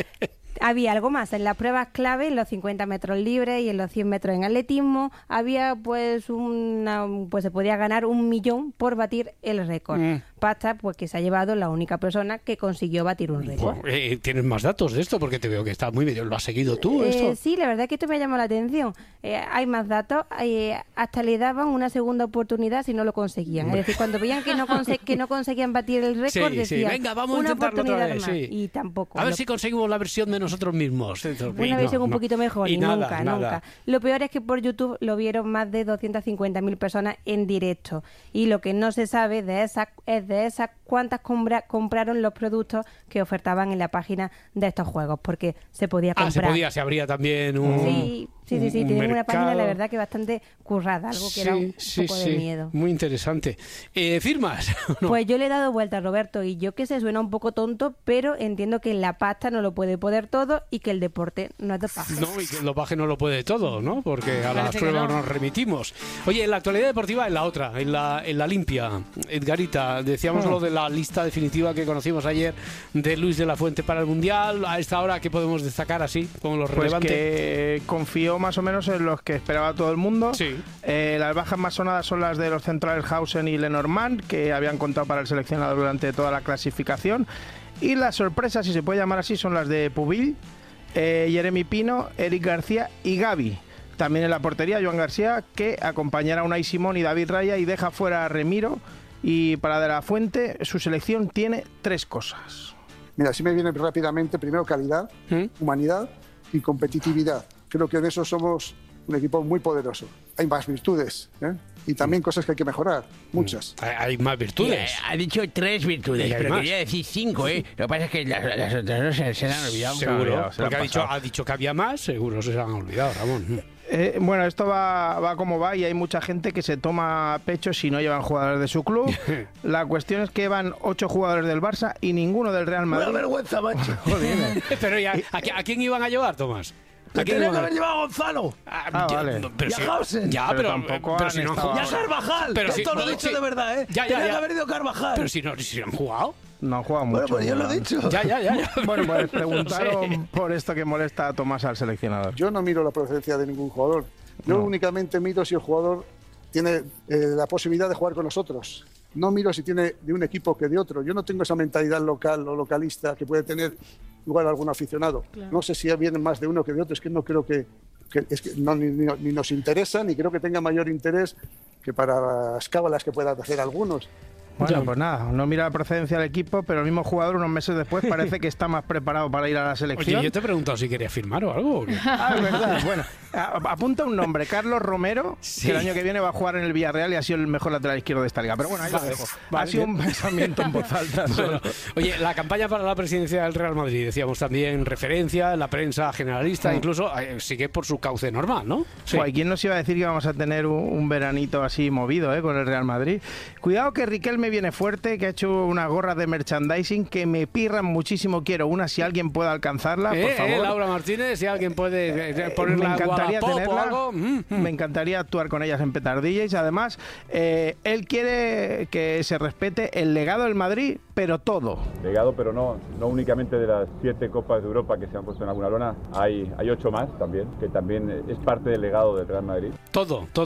Había algo más, en las pruebas clave, en los cincuenta metros libres y en los cien metros en atletismo, había pues una, pues se podía ganar un millón por batir el récord. Mm. Pasta pues que se ha llevado la única persona que consiguió batir un récord. Bueno, eh, ¿Tienes más datos de esto? Porque te veo que estás muy medio. ¿Lo has seguido tú esto? Eh, sí, la verdad que esto me llamó la atención. Eh, hay más datos, eh, hasta le daban una segunda oportunidad si no lo conseguían. Es decir, cuando veían que no, conse- que no conseguían batir el récord, Sí, sí, decían, venga, vamos a una intentarlo otra oportunidad vez, más. sí. Y tampoco. A ver Lo- si conseguimos la versión de nosotros mismos. Una versión un poquito mejor y, nada, nunca, nada. nunca. Lo peor es que por YouTube lo vieron más de doscientas cincuenta mil personas en directo. Y lo que no se sabe de esas es de esas cuántas compra- compraron los productos que ofertaban en la página de estos juegos, porque se podía Ah, comprar. se podía, se abría también un. Sí, sí, sí, sí. un Tienen una página, la mercado. verdad, que bastante currada, algo que Sí, era un sí, poco sí. de miedo. Muy interesante. Eh, ¿Firmas? No. Pues yo le he dado vuelta a Roberto y yo que sé, suena un poco tonto, pero entiendo que la pasta no lo puede poder todo y que el deporte no es dopaje. No, y que el dopaje no lo puede todo, ¿no? Porque a las Parece que pruebas no. nos remitimos. Oye, en la actualidad deportiva, en la otra, en la, en la limpia, Edgarita, decíamos Ah. lo de la lista definitiva que conocimos ayer de Luis de la Fuente para el Mundial. A esta hora, ¿qué podemos destacar así, como lo Pues relevante? que confió más o menos en los que esperaba todo el mundo. Sí. Eh, las bajas más sonadas son las de los centrales Hausen y Lenormand, que habían contado para el seleccionado durante toda la clasificación. Y las sorpresas, si se puede llamar así, son las de Pubil, eh, Jeremy Pino, Eric García y Gaby. También en la portería, Joan García, que acompañará a Unai Simón y David Raya y deja fuera a Remiro. Y para De la Fuente, su selección tiene tres cosas. Mira, si me viene rápidamente, primero calidad, humanidad y competitividad. Creo que en eso somos un equipo muy poderoso. Hay más virtudes, ¿eh? Y también cosas que hay que mejorar, muchas. Hay, hay más virtudes. Ha, ha dicho tres virtudes, Y hay pero más. quería decir cinco, ¿eh? Lo que pasa es que las, las otras dos se, se le han olvidado. Seguro, porque ha dicho, ha dicho que había más, seguro se han olvidado, Ramón. Eh, bueno, esto va, va como va y hay mucha gente que se toma pecho si no llevan jugadores de su club. La cuestión es que van ocho jugadores del Barça y ninguno del Real Madrid. Una vergüenza, macho. Joder. Pero ya, ¿a, qui- a quién iban a llevar, Tomás? ¿A Que quién tenía que iban a- haber llevado a Gonzalo. Ah, ya, vale. no, pero Y a si- Hausen. Ya, Pero pero, tampoco pero han si no han estado- Y a jugado. Carvajal. Pero si- Esto lo he no, dicho sí. de verdad, ¿eh? Ya, ya, Tenía ya. que haber ido Carvajal. Pero si no, si no han jugado. No han jugado mucho. Bueno, pues yo lo he ¿verdad? dicho. Ya, ya, ya. ya. Bueno, pues Lo preguntaron sé. por esto que molesta a Tomás al seleccionador. Yo no miro la procedencia de ningún jugador. Yo No. únicamente miro si el jugador tiene eh, la posibilidad de jugar con nosotros. No miro si tiene de un equipo que de otro. Yo no tengo esa mentalidad local o localista que puede tener igual algún aficionado. Claro. No sé si vienen más de uno que de otro. Es que no creo que, que- es que no, ni, ni- ni nos interesa, ni creo que tenga mayor interés que para las cábalas que puedan hacer algunos. Bueno, pues nada, no mira la procedencia del equipo, pero el mismo jugador unos meses después parece que está más preparado para ir a la selección. Oye, yo te he preguntado si querías firmar o algo. ¿o qué? Ah, es verdad. Bueno, a- apunta un nombre, Carlos Romero, Sí. que el año que viene va a jugar en el Villarreal y ha sido el mejor lateral izquierdo de esta liga. Pero bueno, ahí Vale, lo dejo. vale. Ha sido un pensamiento en voz alta. Bueno, oye, la campaña para la presidencia del Real Madrid, decíamos también referencia en la prensa generalista, Mm. incluso eh, sigue por su cauce normal, ¿no? Sí. Joder, ¿quién nos iba a decir que íbamos a tener un, un veranito así movido eh, con el Real Madrid? Cuidado que Riquelme viene fuerte, que ha hecho una gorra de merchandising que me pirran muchísimo. Quiero una si alguien puede alcanzarla, por Eh, favor. eh, Laura Martínez, si alguien puede eh, Eh, ponerla me encantaría Wallapop o tenerla, algo. Mm, mm. me encantaría actuar con ellas en petardillas. Además, eh, él quiere que se respete el legado del Madrid, pero todo. Legado, pero no, no únicamente de las siete Copas de Europa que se han puesto en alguna lona, hay, hay ocho más también, que también es parte del legado del Real Madrid. Todo, todo.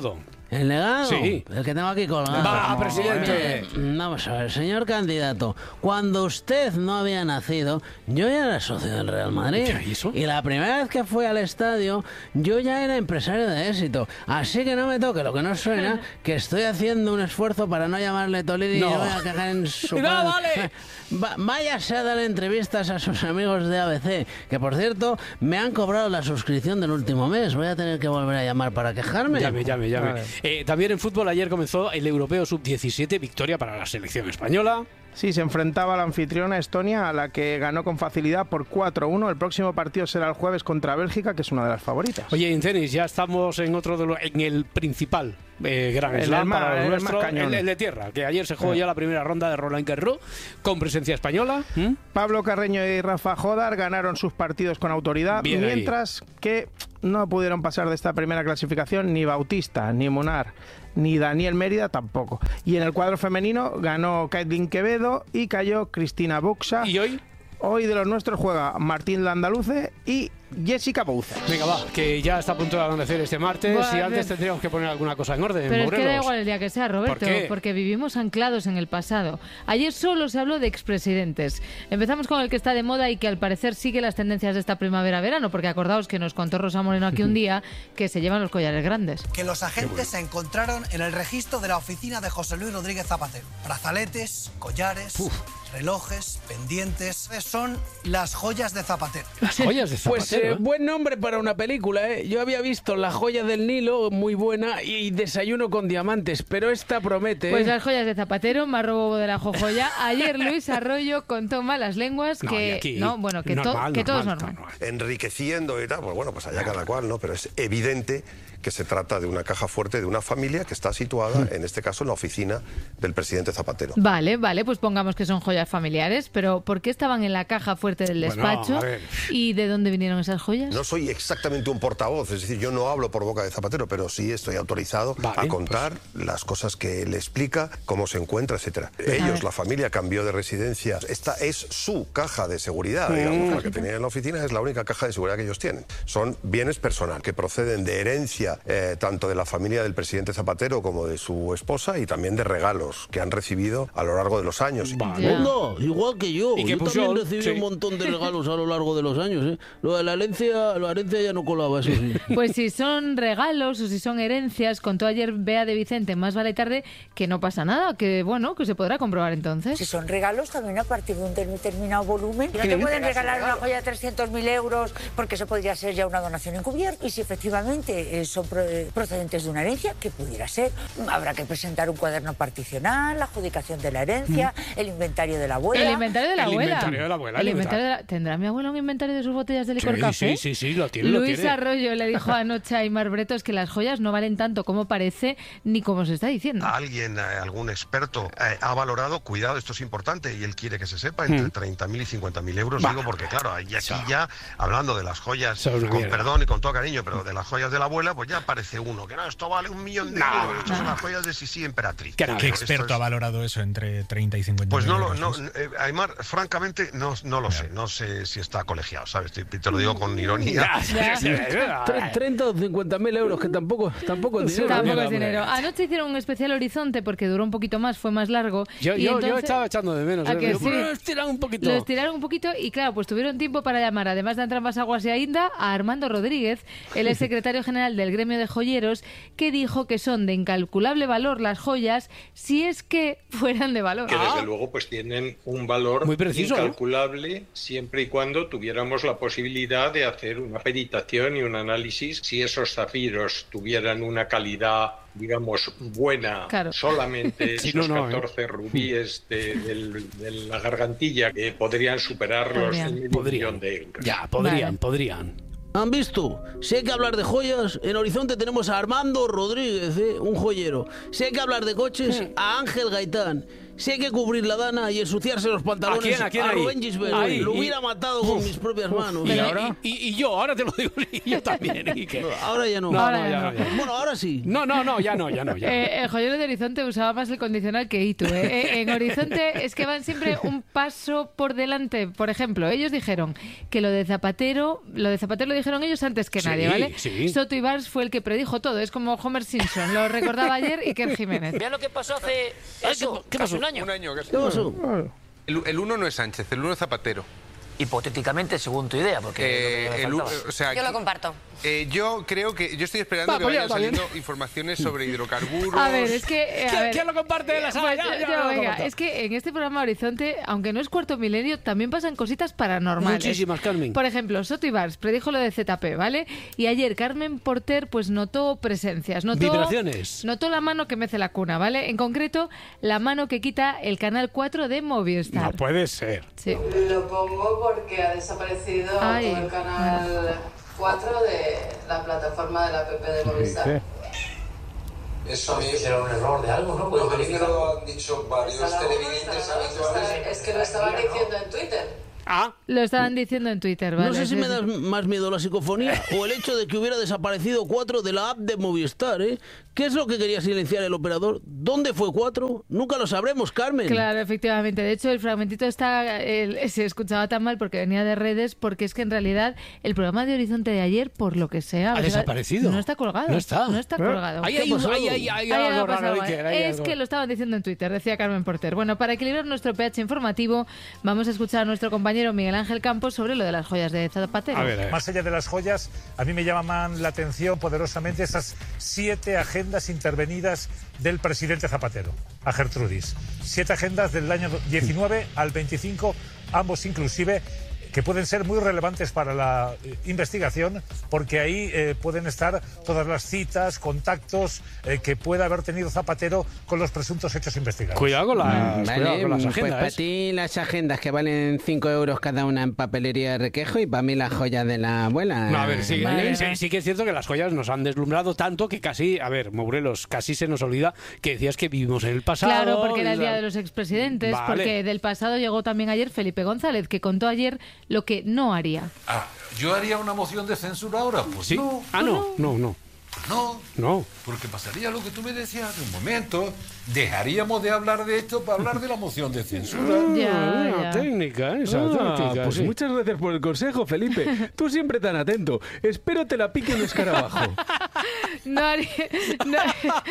¿El legado? Sí. El que tengo aquí colgado. Va, presidente. Mire, vamos a ver, señor candidato. Cuando usted no había nacido, yo ya era socio del Real Madrid. ¿Y eso? Y la primera vez que fui al estadio, yo ya era empresario de éxito. Así que no me toque lo que no suena, que estoy haciendo un esfuerzo para no llamarle Tolini No. y no voy a cagar en su... ¡No, vale! Va- váyase a dar entrevistas a sus amigos de A B C, que por cierto, me han cobrado la suscripción del último mes. Voy a tener que volver a llamar para quejarme. Llame, llame, llame. Vale. Eh, también en fútbol ayer comenzó el Europeo sub diecisiete, victoria para la selección española. Sí, se enfrentaba a la anfitriona Estonia, a la que ganó con facilidad por cuatro uno. El próximo partido será el jueves contra Bélgica, que es una de las favoritas. Oye, en tenis ya estamos en otro de los, en el principal eh, Gran El Slam más- para los el más nuestros, cañón. el, el de tierra, que ayer se jugó Eh. ya la primera ronda de Roland Garros con presencia española. ¿Mm? Pablo Carreño y Rafa Jodar ganaron sus partidos con autoridad, Bien ahí. mientras que no pudieron pasar de esta primera clasificación ni Bautista, ni Munar, ni Daniel Mérida tampoco. Y en el cuadro femenino ganó Caitlin Quevedo y cayó Cristina Buxa. ¿Y hoy? Hoy de los nuestros juega Martín Landaluce y Jessica Bouza. Venga, va, que ya está a punto de amanecer este martes Buah, y antes de- tendríamos que poner alguna cosa en orden. Pero es que da Morelos. igual el día que sea, Roberto, ¿Por qué? porque vivimos anclados en el pasado. Ayer solo se habló de expresidentes. Empezamos con el que está de moda y que al parecer sigue las tendencias de esta primavera-verano, porque acordaos que nos contó Rosa Moreno aquí un día que se llevan los collares grandes. Que los agentes se encontraron en el registro de la oficina de José Luis Rodríguez Zapatero. Brazaletes, collares, relojes, pendientes. Son las joyas de Zapatero. Las joyas de Pues Zapatero, eh, buen nombre para una película, ¿eh? Yo había visto La joya del Nilo, muy buena, y Desayuno con diamantes, pero esta promete. ¿eh? Pues las joyas de Zapatero, más robo de la jojoya. Ayer Luis Arroyo contó malas lenguas No, que y aquí, no, bueno, que, to- normal, que todo es normal, normal. Enriqueciendo y tal, pues bueno, pues allá cada cual, ¿no? Pero es evidente que se trata de una caja fuerte de una familia que está situada, en este caso, en la oficina del presidente Zapatero. Vale, vale, pues pongamos que son joyas familiares, pero ¿por qué estaban en la caja fuerte del Bueno, despacho? a ver. ¿Y de dónde vinieron esas joyas? No soy exactamente un portavoz, es decir, yo no hablo por boca de Zapatero, pero sí estoy autorizado a contar las cosas que él explica, cómo se encuentra, etcétera. A Ellos, ver. la familia, cambió de residencia. Esta es su caja de seguridad, digamos, la que tenían en la oficina es la única caja de seguridad que ellos tienen. Son bienes personales que proceden de herencia eh, tanto de la familia del presidente Zapatero como de su esposa y también de regalos que han recibido a lo largo de los años. Mundo, igual que yo. ¿Y qué Yo puso? también recibí Sí. un montón de regalos a lo largo de los años. ¿eh? Lo de la herencia, la herencia ya no colaba, eso sí. Pues si son regalos o si son herencias, contó ayer Bea de Vicente en Más Vale Tarde que no pasa nada, que bueno, que se podrá comprobar entonces. Si son regalos, también a partir de un determinado volumen. No ¿Qué te le pueden dices? regalar una joya de trescientos mil euros porque eso podría ser ya una donación encubierta. Y si efectivamente eh, son pro- eh, procedentes de una herencia, que pudiera ser, habrá que presentar un cuaderno particional, la adjudicación de la herencia, el inventario de la abuela. El inventario de la El abuela. inventario de la abuela, El el inventario de la- ¿Tendrá mi abuela un inventario de sus botellas de licor Sí, café? sí, sí, sí, lo tiene, lo Luis tiene. Arroyo le dijo anoche a Aymar Bretos que las joyas no valen tanto como parece ni como se está diciendo. Alguien, eh, algún experto, eh, ha valorado, cuidado, esto es importante y él quiere que se sepa, entre Mm. treinta mil y cincuenta mil euros, Bah. digo, porque claro, ahí aquí ya, hablando de las joyas, Eso es una con mierda. perdón y con todo cariño, pero de las joyas de la abuela, pues ya aparece uno, que no, esto vale un millón de euros, estas son las joyas de Sisi Emperatriz. ¿Qué, Pero qué esto experto es- ha valorado eso entre treinta y cincuenta Pues mil no lo, euros? no, eh, Aymar, francamente, no, no lo sé, no sé si está colegiado, ¿sabes? Te, te lo digo con ironía. Tre- treinta o cincuenta mil euros, que tampoco, tampoco es dinero. Tampoco es dinero. Anoche hicieron un especial Horizonte porque duró un poquito más, fue más largo. Yo, y yo, yo entonces- estaba echando de menos. ¿A ¿eh? que Digo, sí? "Pero estiran un poquito. Lo estiraron un poquito y claro, pues tuvieron tiempo para llamar, además de Antran Aguas y Ainda, a Armando Rodríguez, él es secretario general del gremio de joyeros, que dijo que son de incalculable valor las joyas si es que fueran de valor. que desde luego pues tienen un valor Muy preciso, ¿no? incalculable siempre y cuando tuviéramos la posibilidad de hacer una peritación y un análisis si esos zafiros tuvieran una calidad digamos buena, Claro. solamente Sí, esos no, no, ¿eh? catorce rubíes de, del- de la gargantilla que podrían superar los Podrían. el medio Podrían. millón de euros. Ya, podrían, Vale. podrían. ¿Han visto? Si hay que hablar de joyas, en Horizonte tenemos a Armando Rodríguez, ¿eh? un joyero. Si hay que hablar de coches, a Ángel Gaitán. Si hay que cubrir la dana y ensuciarse los pantalones ¿A quién, a quién ahí? Rubén Gisbert, Ahí, lo y- hubiera matado con Uf, mis propias uf. manos. ¿Y, ahora? Y, y- y yo, ahora te lo digo, y yo también. ¿Y qué? Ahora ya no. No, Ahora no, ya ya no. no, ya. Bueno, ahora sí. No, no, no, ya no, ya no. Ya. Eh, el joyero de Horizonte usaba más el condicional que Itu. ¿eh? Eh, en Horizonte es que van siempre un paso por delante. Por ejemplo, ellos dijeron que lo de Zapatero, lo de Zapatero lo dijeron ellos antes que Sí, nadie, ¿vale? sí. Soto Ibars fue el que predijo todo. Es como Homer Simpson, lo recordaba ayer Iker Jiménez. Vean lo que pasó hace eso, ¿qué casi pasó? un año. Un año casi. ¿Qué pasó? El, el uno no es Sánchez, el uno es Zapatero. Hipotéticamente, según tu idea, porque Eh, lo que me el u- faltaba. o sea, Yo lo comparto. eh, yo creo que yo estoy esperando Va, que pues ya, vayan está bien. saliendo informaciones sobre hidrocarburos. A ver, es que... eh, a ¿Quién, ver, quién lo comparte de la sala? Pues Ya, yo- ya, yo, ya lo venga, comparto. es que en este programa Horizonte, aunque no es cuarto milenio, también pasan cositas paranormales. Muchísimas, Carmen. Por ejemplo, Soto Ibars predijo lo de Z P, ¿vale? Y ayer Carmen Porter pues notó presencias, notó Vibraciones. notó la mano que mece la cuna, ¿vale? En concreto, la mano que quita el canal cuatro de Movistar. No puede ser. Sí. Lo pongo porque ha desaparecido Ay, todo el canal cuatro de la plataforma de la app de Movistar. Eso será un error de algo, ¿no? Lo que lo han dicho varios televidentes habituales. Es que lo estaban diciendo en Twitter. Ah, Lo estaban diciendo en Twitter, ¿vale? No sé si Sí, me sí. da más miedo la psicofonía o el hecho de que hubiera desaparecido cuatro de la app de Movistar, ¿eh? ¿Qué es lo que quería silenciar el operador? ¿Dónde fue cuatro? Nunca lo sabremos, Carmen. Claro, efectivamente. De hecho, el fragmentito está el- se escuchaba tan mal porque venía de redes, porque es que en realidad el programa de Horizonte de ayer, por lo que sea... Ha o sea, desaparecido. No está colgado. No está. No está ¿Eh? colgado. Ahí ¿Qué hay un- pasó? ahí hay- hay Ahí algo ha pasado raro, algo. Iker, hay Es algo. que lo estaban diciendo en Twitter, decía Carmen Porter. Bueno, para equilibrar nuestro pH informativo, vamos a escuchar a nuestro compañero Miguel Ángel Campos sobre lo de las joyas de Zapatero. Más allá de las joyas, a mí me llaman la atención poderosamente esas siete agendas intervenidas del presidente Zapatero, a Gertrudis. Siete agendas del año diecinueve al veinticinco, ambos inclusive, que pueden ser muy relevantes para la eh, investigación, porque ahí eh, pueden estar todas las citas, contactos eh, que pueda haber tenido Zapatero con los presuntos hechos investigados. Cuidado con las, Vale, cuidado con las pues agendas. para ti las agendas que valen cinco euros cada una en papelería de Requejo y para mí las joyas de la abuela. No, a ver, sí, ¿vale? sí, sí que es cierto que las joyas nos han deslumbrado tanto que casi, a ver, Mourelos, casi se nos olvida que decías que vivimos en el pasado. Claro, porque era el y día la- de los expresidentes, Vale. porque del pasado llegó también ayer Felipe González, que contó ayer lo que no haría. Ah, ¿yo haría una moción de censura ahora? Pues ¿Sí? no. Ah, no, no, no. No, No. porque pasaría lo que tú me decías hace un momento. Dejaríamos de hablar de esto para hablar de la moción de censura. Ya, una ya. técnica, esa Ah, técnica. pues sí. muchas gracias por el consejo, Felipe. Tú siempre tan atento. Espero te la pique un escarabajo. No haría, no-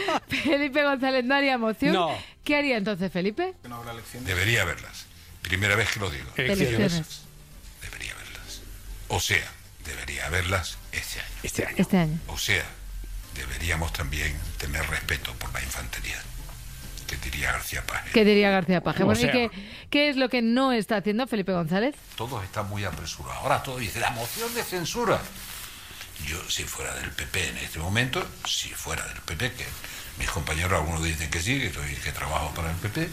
Felipe González no haría moción. No. ¿Qué haría entonces Felipe? Debería verlas. Primera vez que lo digo. Elecciones. Debería verlas. O sea, debería verlas este año. Este año. Este año. O sea, deberíamos también tener respeto por la infantería. Que diría García Paje. ¿Qué diría García Paje? O Bueno, ¿y sea- qué, qué es lo que no está haciendo Felipe González? Todo está muy apresurado. Ahora todo dice la moción de censura. Yo, si fuera del P P en este momento, si fuera del P P, que mis compañeros algunos dicen que sí, que, soy, que trabajo para el P P,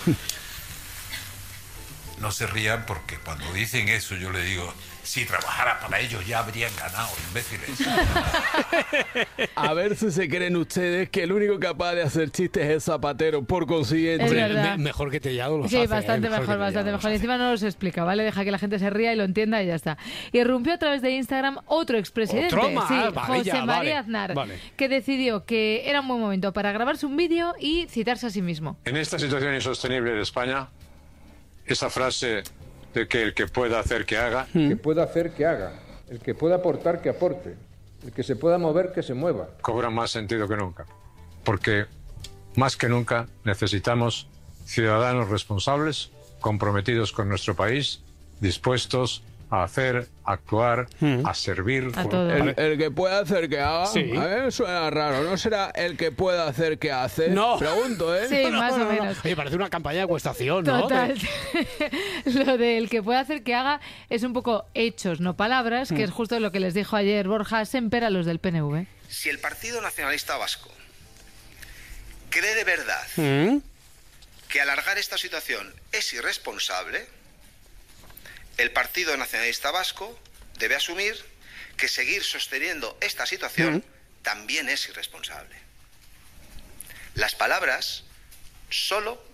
no se rían porque cuando dicen eso yo le digo, si trabajara para ellos ya habrían ganado, imbéciles. A ver si se creen ustedes que el único capaz de hacer chistes es Zapatero, por consiguiente. Es verdad. Me- mejor que Tellado los Sí, hace, bastante ¿eh? mejor, que bastante Tellado mejor. Y encima no los explica, ¿vale? Deja que la gente se ría y lo entienda y ya está. Irrumpió a través de Instagram otro expresidente, ¿Otro más? sí, Vale, José ya, María vale, Aznar, vale. que decidió que era un buen momento para grabarse un vídeo y citarse a sí mismo. En esta situación insostenible de España, esa frase de que el que pueda hacer que haga, que pueda hacer que haga, el que pueda aportar que aporte, el que se pueda mover que se mueva. cobra más sentido que nunca. Porque más que nunca necesitamos ciudadanos responsables, comprometidos con nuestro país, dispuestos a hacer, a actuar, a servir. A todo. El, el que pueda hacer que haga, Sí. a ver, suena raro. ¿No será el que pueda hacer que hace? No. Pregunto, ¿eh? Sí, No, más no, o no, no. menos. Oye, parece una campaña de cuestación, ¿no? Total. Lo del que puede hacer que haga es un poco hechos, no palabras, que Mm. es justo lo que les dijo ayer Borja Semper a los del P N V. Si el Partido Nacionalista Vasco cree de verdad ¿Mm? que alargar esta situación es irresponsable, el Partido Nacionalista Vasco debe asumir que seguir sosteniendo esta situación también es irresponsable. Las palabras solo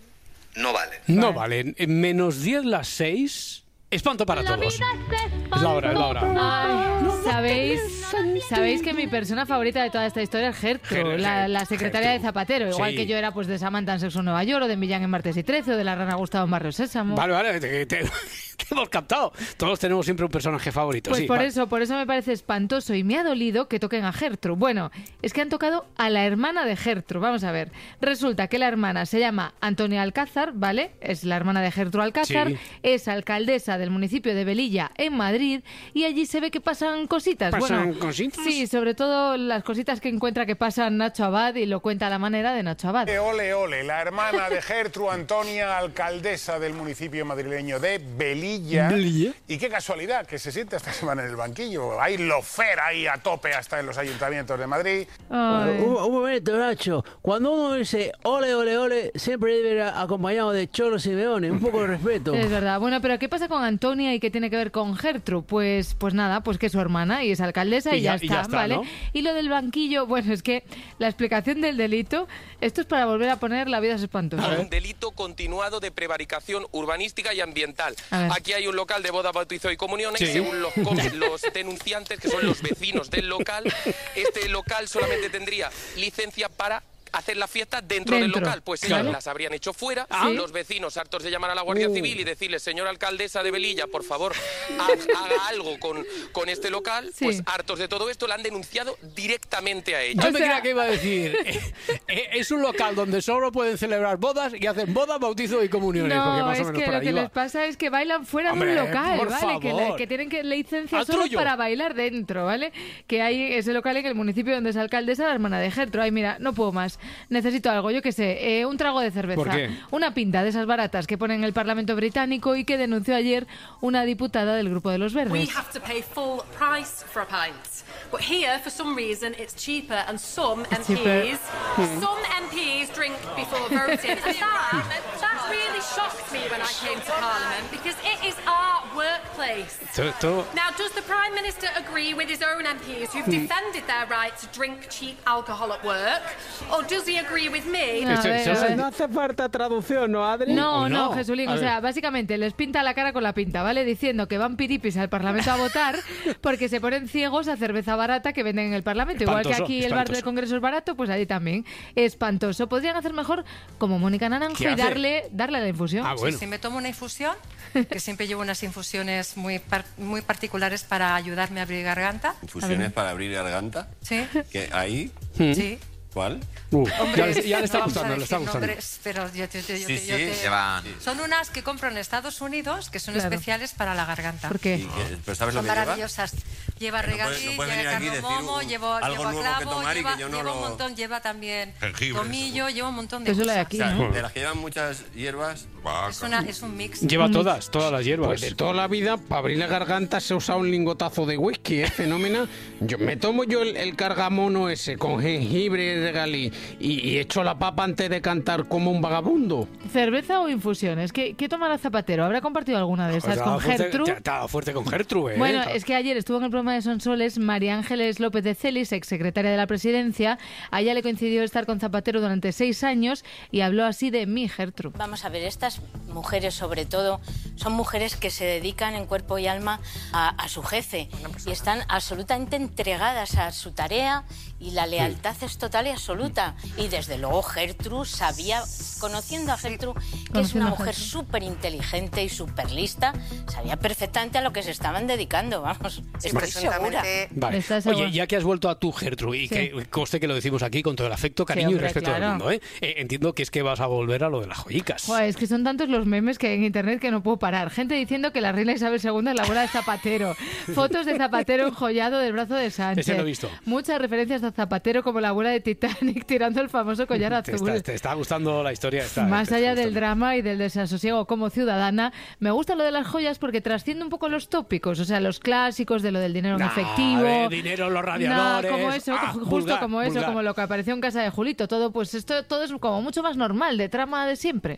no valen. No valen. Menos diez las seis... Espanto para todos. Es la hora, es la hora. Ay, ¿sabéis, sabéis que mi persona favorita de toda esta historia es Gertrude, la, la secretaria de Zapatero. Igual Sí. que yo era pues de Samantha en Sexo en Nueva York, o de Millán en Martes y Trece, o de la Rana Gustavo en Barrio Sésamo. Vale, vale, te, te- te hemos captado. Todos tenemos siempre un personaje favorito. Pues sí, por vale. eso, por eso me parece espantoso y me ha dolido que toquen a Gertrude. Bueno, es que han tocado a la hermana de Gertrude. Vamos a ver. Resulta que la hermana se llama Antonia Alcázar, ¿vale? Es la hermana de Gertrude Alcázar, Sí. es alcaldesa del municipio de Velilla, en Madrid, y allí se ve que pasan cositas. ¿Pasan bueno, cositas? Sí, sobre todo las cositas que encuentra que pasan Nacho Abad, y lo cuenta a la manera de Nacho Abad. Ole, ole, la hermana de Gertrude Antonia, alcaldesa del municipio madrileño de Velilla. ¿Velilla? Y qué casualidad que se siente esta semana en el banquillo. Hay lofer ahí a tope hasta en los ayuntamientos de Madrid. Un, un momento, Nacho. Cuando uno dice ole, ole, ole, siempre debe ir acompañado de Cholo Simeone. Un poco de respeto. Es verdad. Bueno, pero ¿qué pasa con Antonia y qué tiene que ver con Gertrude? Pues, pues nada, pues que es su hermana y es alcaldesa y, Y ya- ya, y está, ya está, ¿vale? ¿no? Y lo del banquillo, bueno, es que la explicación del delito, esto es para volver a poner La vida es espantosa. Un delito continuado de prevaricación urbanística y ambiental. A ver. Aquí hay un local de boda, bautizo y comuniones. Sí. Según los, com- los denunciantes, que son los vecinos del local, este local solamente tendría licencia para hacer la fiesta dentro, Dentro. del local. Pues Claro. ellas las habrían hecho fuera. Ah. Los vecinos, hartos de llamar a la Guardia Uh. Civil y decirle, señora alcaldesa de Velilla, por favor, ha- haga algo con, con este local, Sí. pues hartos de todo esto, la han denunciado directamente a ella. Yo me creía que iba a decir, eh, eh, es un local donde solo pueden celebrar bodas y hacen bodas, bautizos y comuniones. porque No, más o es menos que por lo ahí que va. les pasa es que bailan fuera Hombre, de un local, por ¿vale? Que, le- favor. que tienen que licencia Al solo trullo. para bailar dentro, ¿vale? Que hay ese local en el municipio donde es alcaldesa la hermana de Gertrude. Ay, mira, no puedo más. Necesito algo, yo qué sé, eh, un trago de cerveza. ¿Por qué? Una pinta de esas baratas que ponen en el Parlamento británico y que denunció ayer una diputada del Grupo de los We Verdes. have to pay full price for a pint. But here, for some reason, it's cheaper, and some It's M Ps, cheaper. Hmm. some M Ps drink before voting. And that, that really shocked me when I came to Parliament, because it is our workplace. Esto- esto- Now, does the Prime Minister agree with his own M Ps who've Hmm. defended their right to drink cheap alcohol at work? Or does he agree with me? A ver, a ver. No hace falta traducción, ¿no, Adri? No, ¿O no, Jesulín, A o sea, ver. básicamente les pinta la cara con la pinta, ¿vale? Diciendo que van piripis al Parlamento a votar porque se ponen ciegos a cerveza barata que venden en el Parlamento. Igual que Espantoso, aquí el bar del espantoso. Congreso es barato, pues allí también. Espantoso. Podrían hacer mejor como Mónica Naranjo ¿Qué y hace? darle, darle la infusión. Ah, bueno. Si me tomo una infusión, que siempre llevo unas infusiones muy, par- muy particulares para ayudarme a abrir garganta. ¿Infusiones para abrir garganta? Sí. ¿Qué, ¿Ahí? Sí. ¿Cuál? Uh, Hombre, ya, le- ya le está no vamos a gustando, le está decir gustando. nombres, pero yo te- yo te- yo Sí, te- yo sí, te- llevan- Son unas que compro en Estados Unidos que son Claro. especiales para la garganta. ¿Por qué? ¿Y qué- ¿Pero sabes lo Son que lleva? maravillosas. Lleva No puedes- regatí, no puedes lleva venir aquí y decir cardamomo, un- lleva, algo lleva nuevo que clavo, tomar y que lleva, yo no lleva un lo- montón, lleva también Jengibre, tomillo, lleva un montón de Eso lo hay cosas. aquí, O sea, ¿no? de las que llevan muchas hierbas. Es, una, es un mix. Lleva todas, todas las hierbas. Pues de toda la vida, para abrir la garganta se usa un lingotazo de whisky, ¿eh? Fenómeno. Yo me tomo yo el, el cargamono ese con jengibre y regalí y, y echo la papa antes de cantar como un vagabundo. ¿Cerveza o infusiones? ¿Qué, qué tomará Zapatero? ¿Habrá compartido alguna de esas Estaba con fuerte- Gertrude? Estaba fuerte con Gertrude, ¿eh? Bueno, es que ayer estuvo en el programa de Sonsoles María Ángeles López de Celis, exsecretaria de la Presidencia. A ella le coincidió estar con Zapatero durante seis años y habló así de mi Gertrude. Vamos a ver, estas mujeres sobre todo son mujeres que se dedican en cuerpo y alma a, a su jefe y están absolutamente entregadas a su tarea y la lealtad es total y absoluta. Y desde luego Gertrude sabía, conociendo a Gertrude, que es Conociendo una a mujer Gertrude. súper inteligente y súper lista, sabía perfectamente a lo que se estaban dedicando, vamos, estoy segura. Vale. ¿Estás Oye, seguro? ya que has vuelto a tu Gertrude, y Sí. que conste que lo decimos aquí con todo el afecto, cariño hombre, y respeto claro. del mundo, ¿eh? Eh, Entiendo que es que vas a volver a lo de las joyicas. Joder, es que son tantos los memes que hay en internet que no puedo parar. Gente diciendo que la reina Isabel segunda es la abuela de Zapatero. Fotos de Zapatero enjollado del brazo de Sánchez. Ese lo he visto. Muchas referencias a Zapatero como la abuela de Titanic tirando el famoso collar Te azul. está, te está gustando la historia esta. Más te está allá del gustando. drama y del desasosiego como ciudadana, me gusta lo de las joyas porque trasciende un poco los tópicos, o sea, los clásicos de lo del dinero en Nah, efectivo. de dinero en los radiadores. Nah, como eso, Ah, justo vulgar, como eso, vulgar. como lo que apareció en casa de Julito. Todo, pues esto todo es como mucho más normal, de trama de siempre.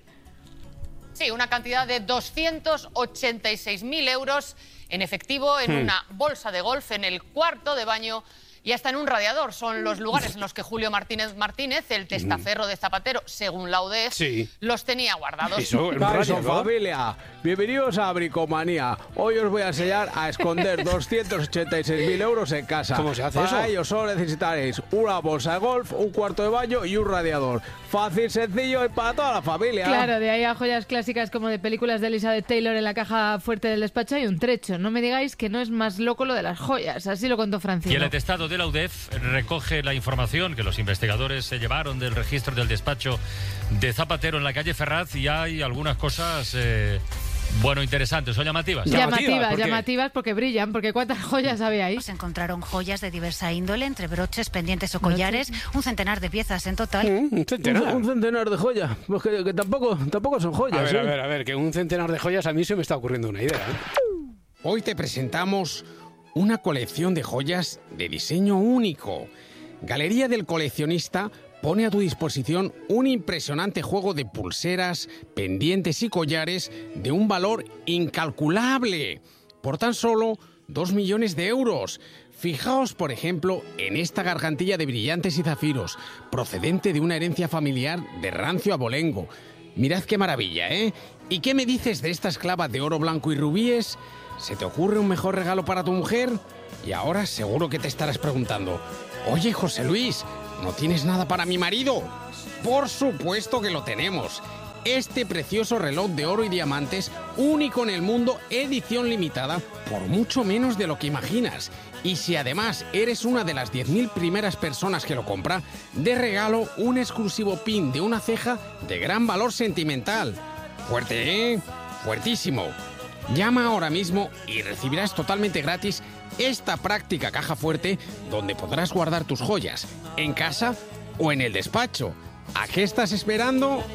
Sí, una cantidad de doscientos ochenta y seis mil euros en efectivo en Hmm. una bolsa de golf en el cuarto de baño y hasta en un radiador. Son los lugares en los que Julio Martínez Martínez, el testaferro de Zapatero, según la U D E F, Sí. los tenía guardados. Eso, en un Caixo, radiador. familia, bienvenidos a Bricomanía. Hoy os voy a enseñar a esconder doscientos ochenta y seis mil euros en casa. ¿Cómo se hace Para eso? ello solo necesitaréis una bolsa de golf, un cuarto de baño y un radiador. Fácil, sencillo y para toda la familia. Claro, de ahí a joyas clásicas como de películas de Elizabeth Taylor en la caja fuerte del despacho hay un trecho. No me digáis que no es más loco lo de las joyas. Así lo contó Y Francino. el atestado de la U D E F recoge la información que los investigadores se llevaron del registro del despacho de Zapatero en la calle Ferraz y hay algunas cosas, eh, bueno, interesantes o llamativas. Llamativas, ¿Por qué? llamativas porque brillan, porque ¿cuántas joyas había ahí? Se encontraron joyas de diversa índole, entre broches, pendientes o collares, un centenar de piezas en total. Un centenar. Un, un centenar de joyas. Pues que, que tampoco, tampoco son joyas. A ver, ¿eh? a ver, a ver, que un centenar de joyas a mí se me está ocurriendo una idea. ¿eh? Hoy te presentamos una colección de joyas de diseño único. Galería del Coleccionista pone a tu disposición un impresionante juego de pulseras, pendientes y collares de un valor incalculable, por tan solo dos millones de euros. Fijaos, por ejemplo, en esta gargantilla de brillantes y zafiros, procedente de una herencia familiar de rancio abolengo. Mirad qué maravilla, ¿eh? ¿Y qué me dices de esta esclava de oro blanco y rubíes? ¿Se te ocurre un mejor regalo para tu mujer? Y ahora seguro que te estarás preguntando, oye, José Luis, ¿no tienes nada para mi marido? Por supuesto que lo tenemos. Este precioso reloj de oro y diamantes, único en el mundo, edición limitada, por mucho menos de lo que imaginas. Y si además eres una de las diez mil primeras personas que lo compra, de regalo un exclusivo pin de una ceja de gran valor sentimental. Fuerte, ¿eh? Fuertísimo. Llama ahora mismo y recibirás totalmente gratis esta práctica caja fuerte donde podrás guardar tus joyas, en casa o en el despacho. ¿A qué estás esperando?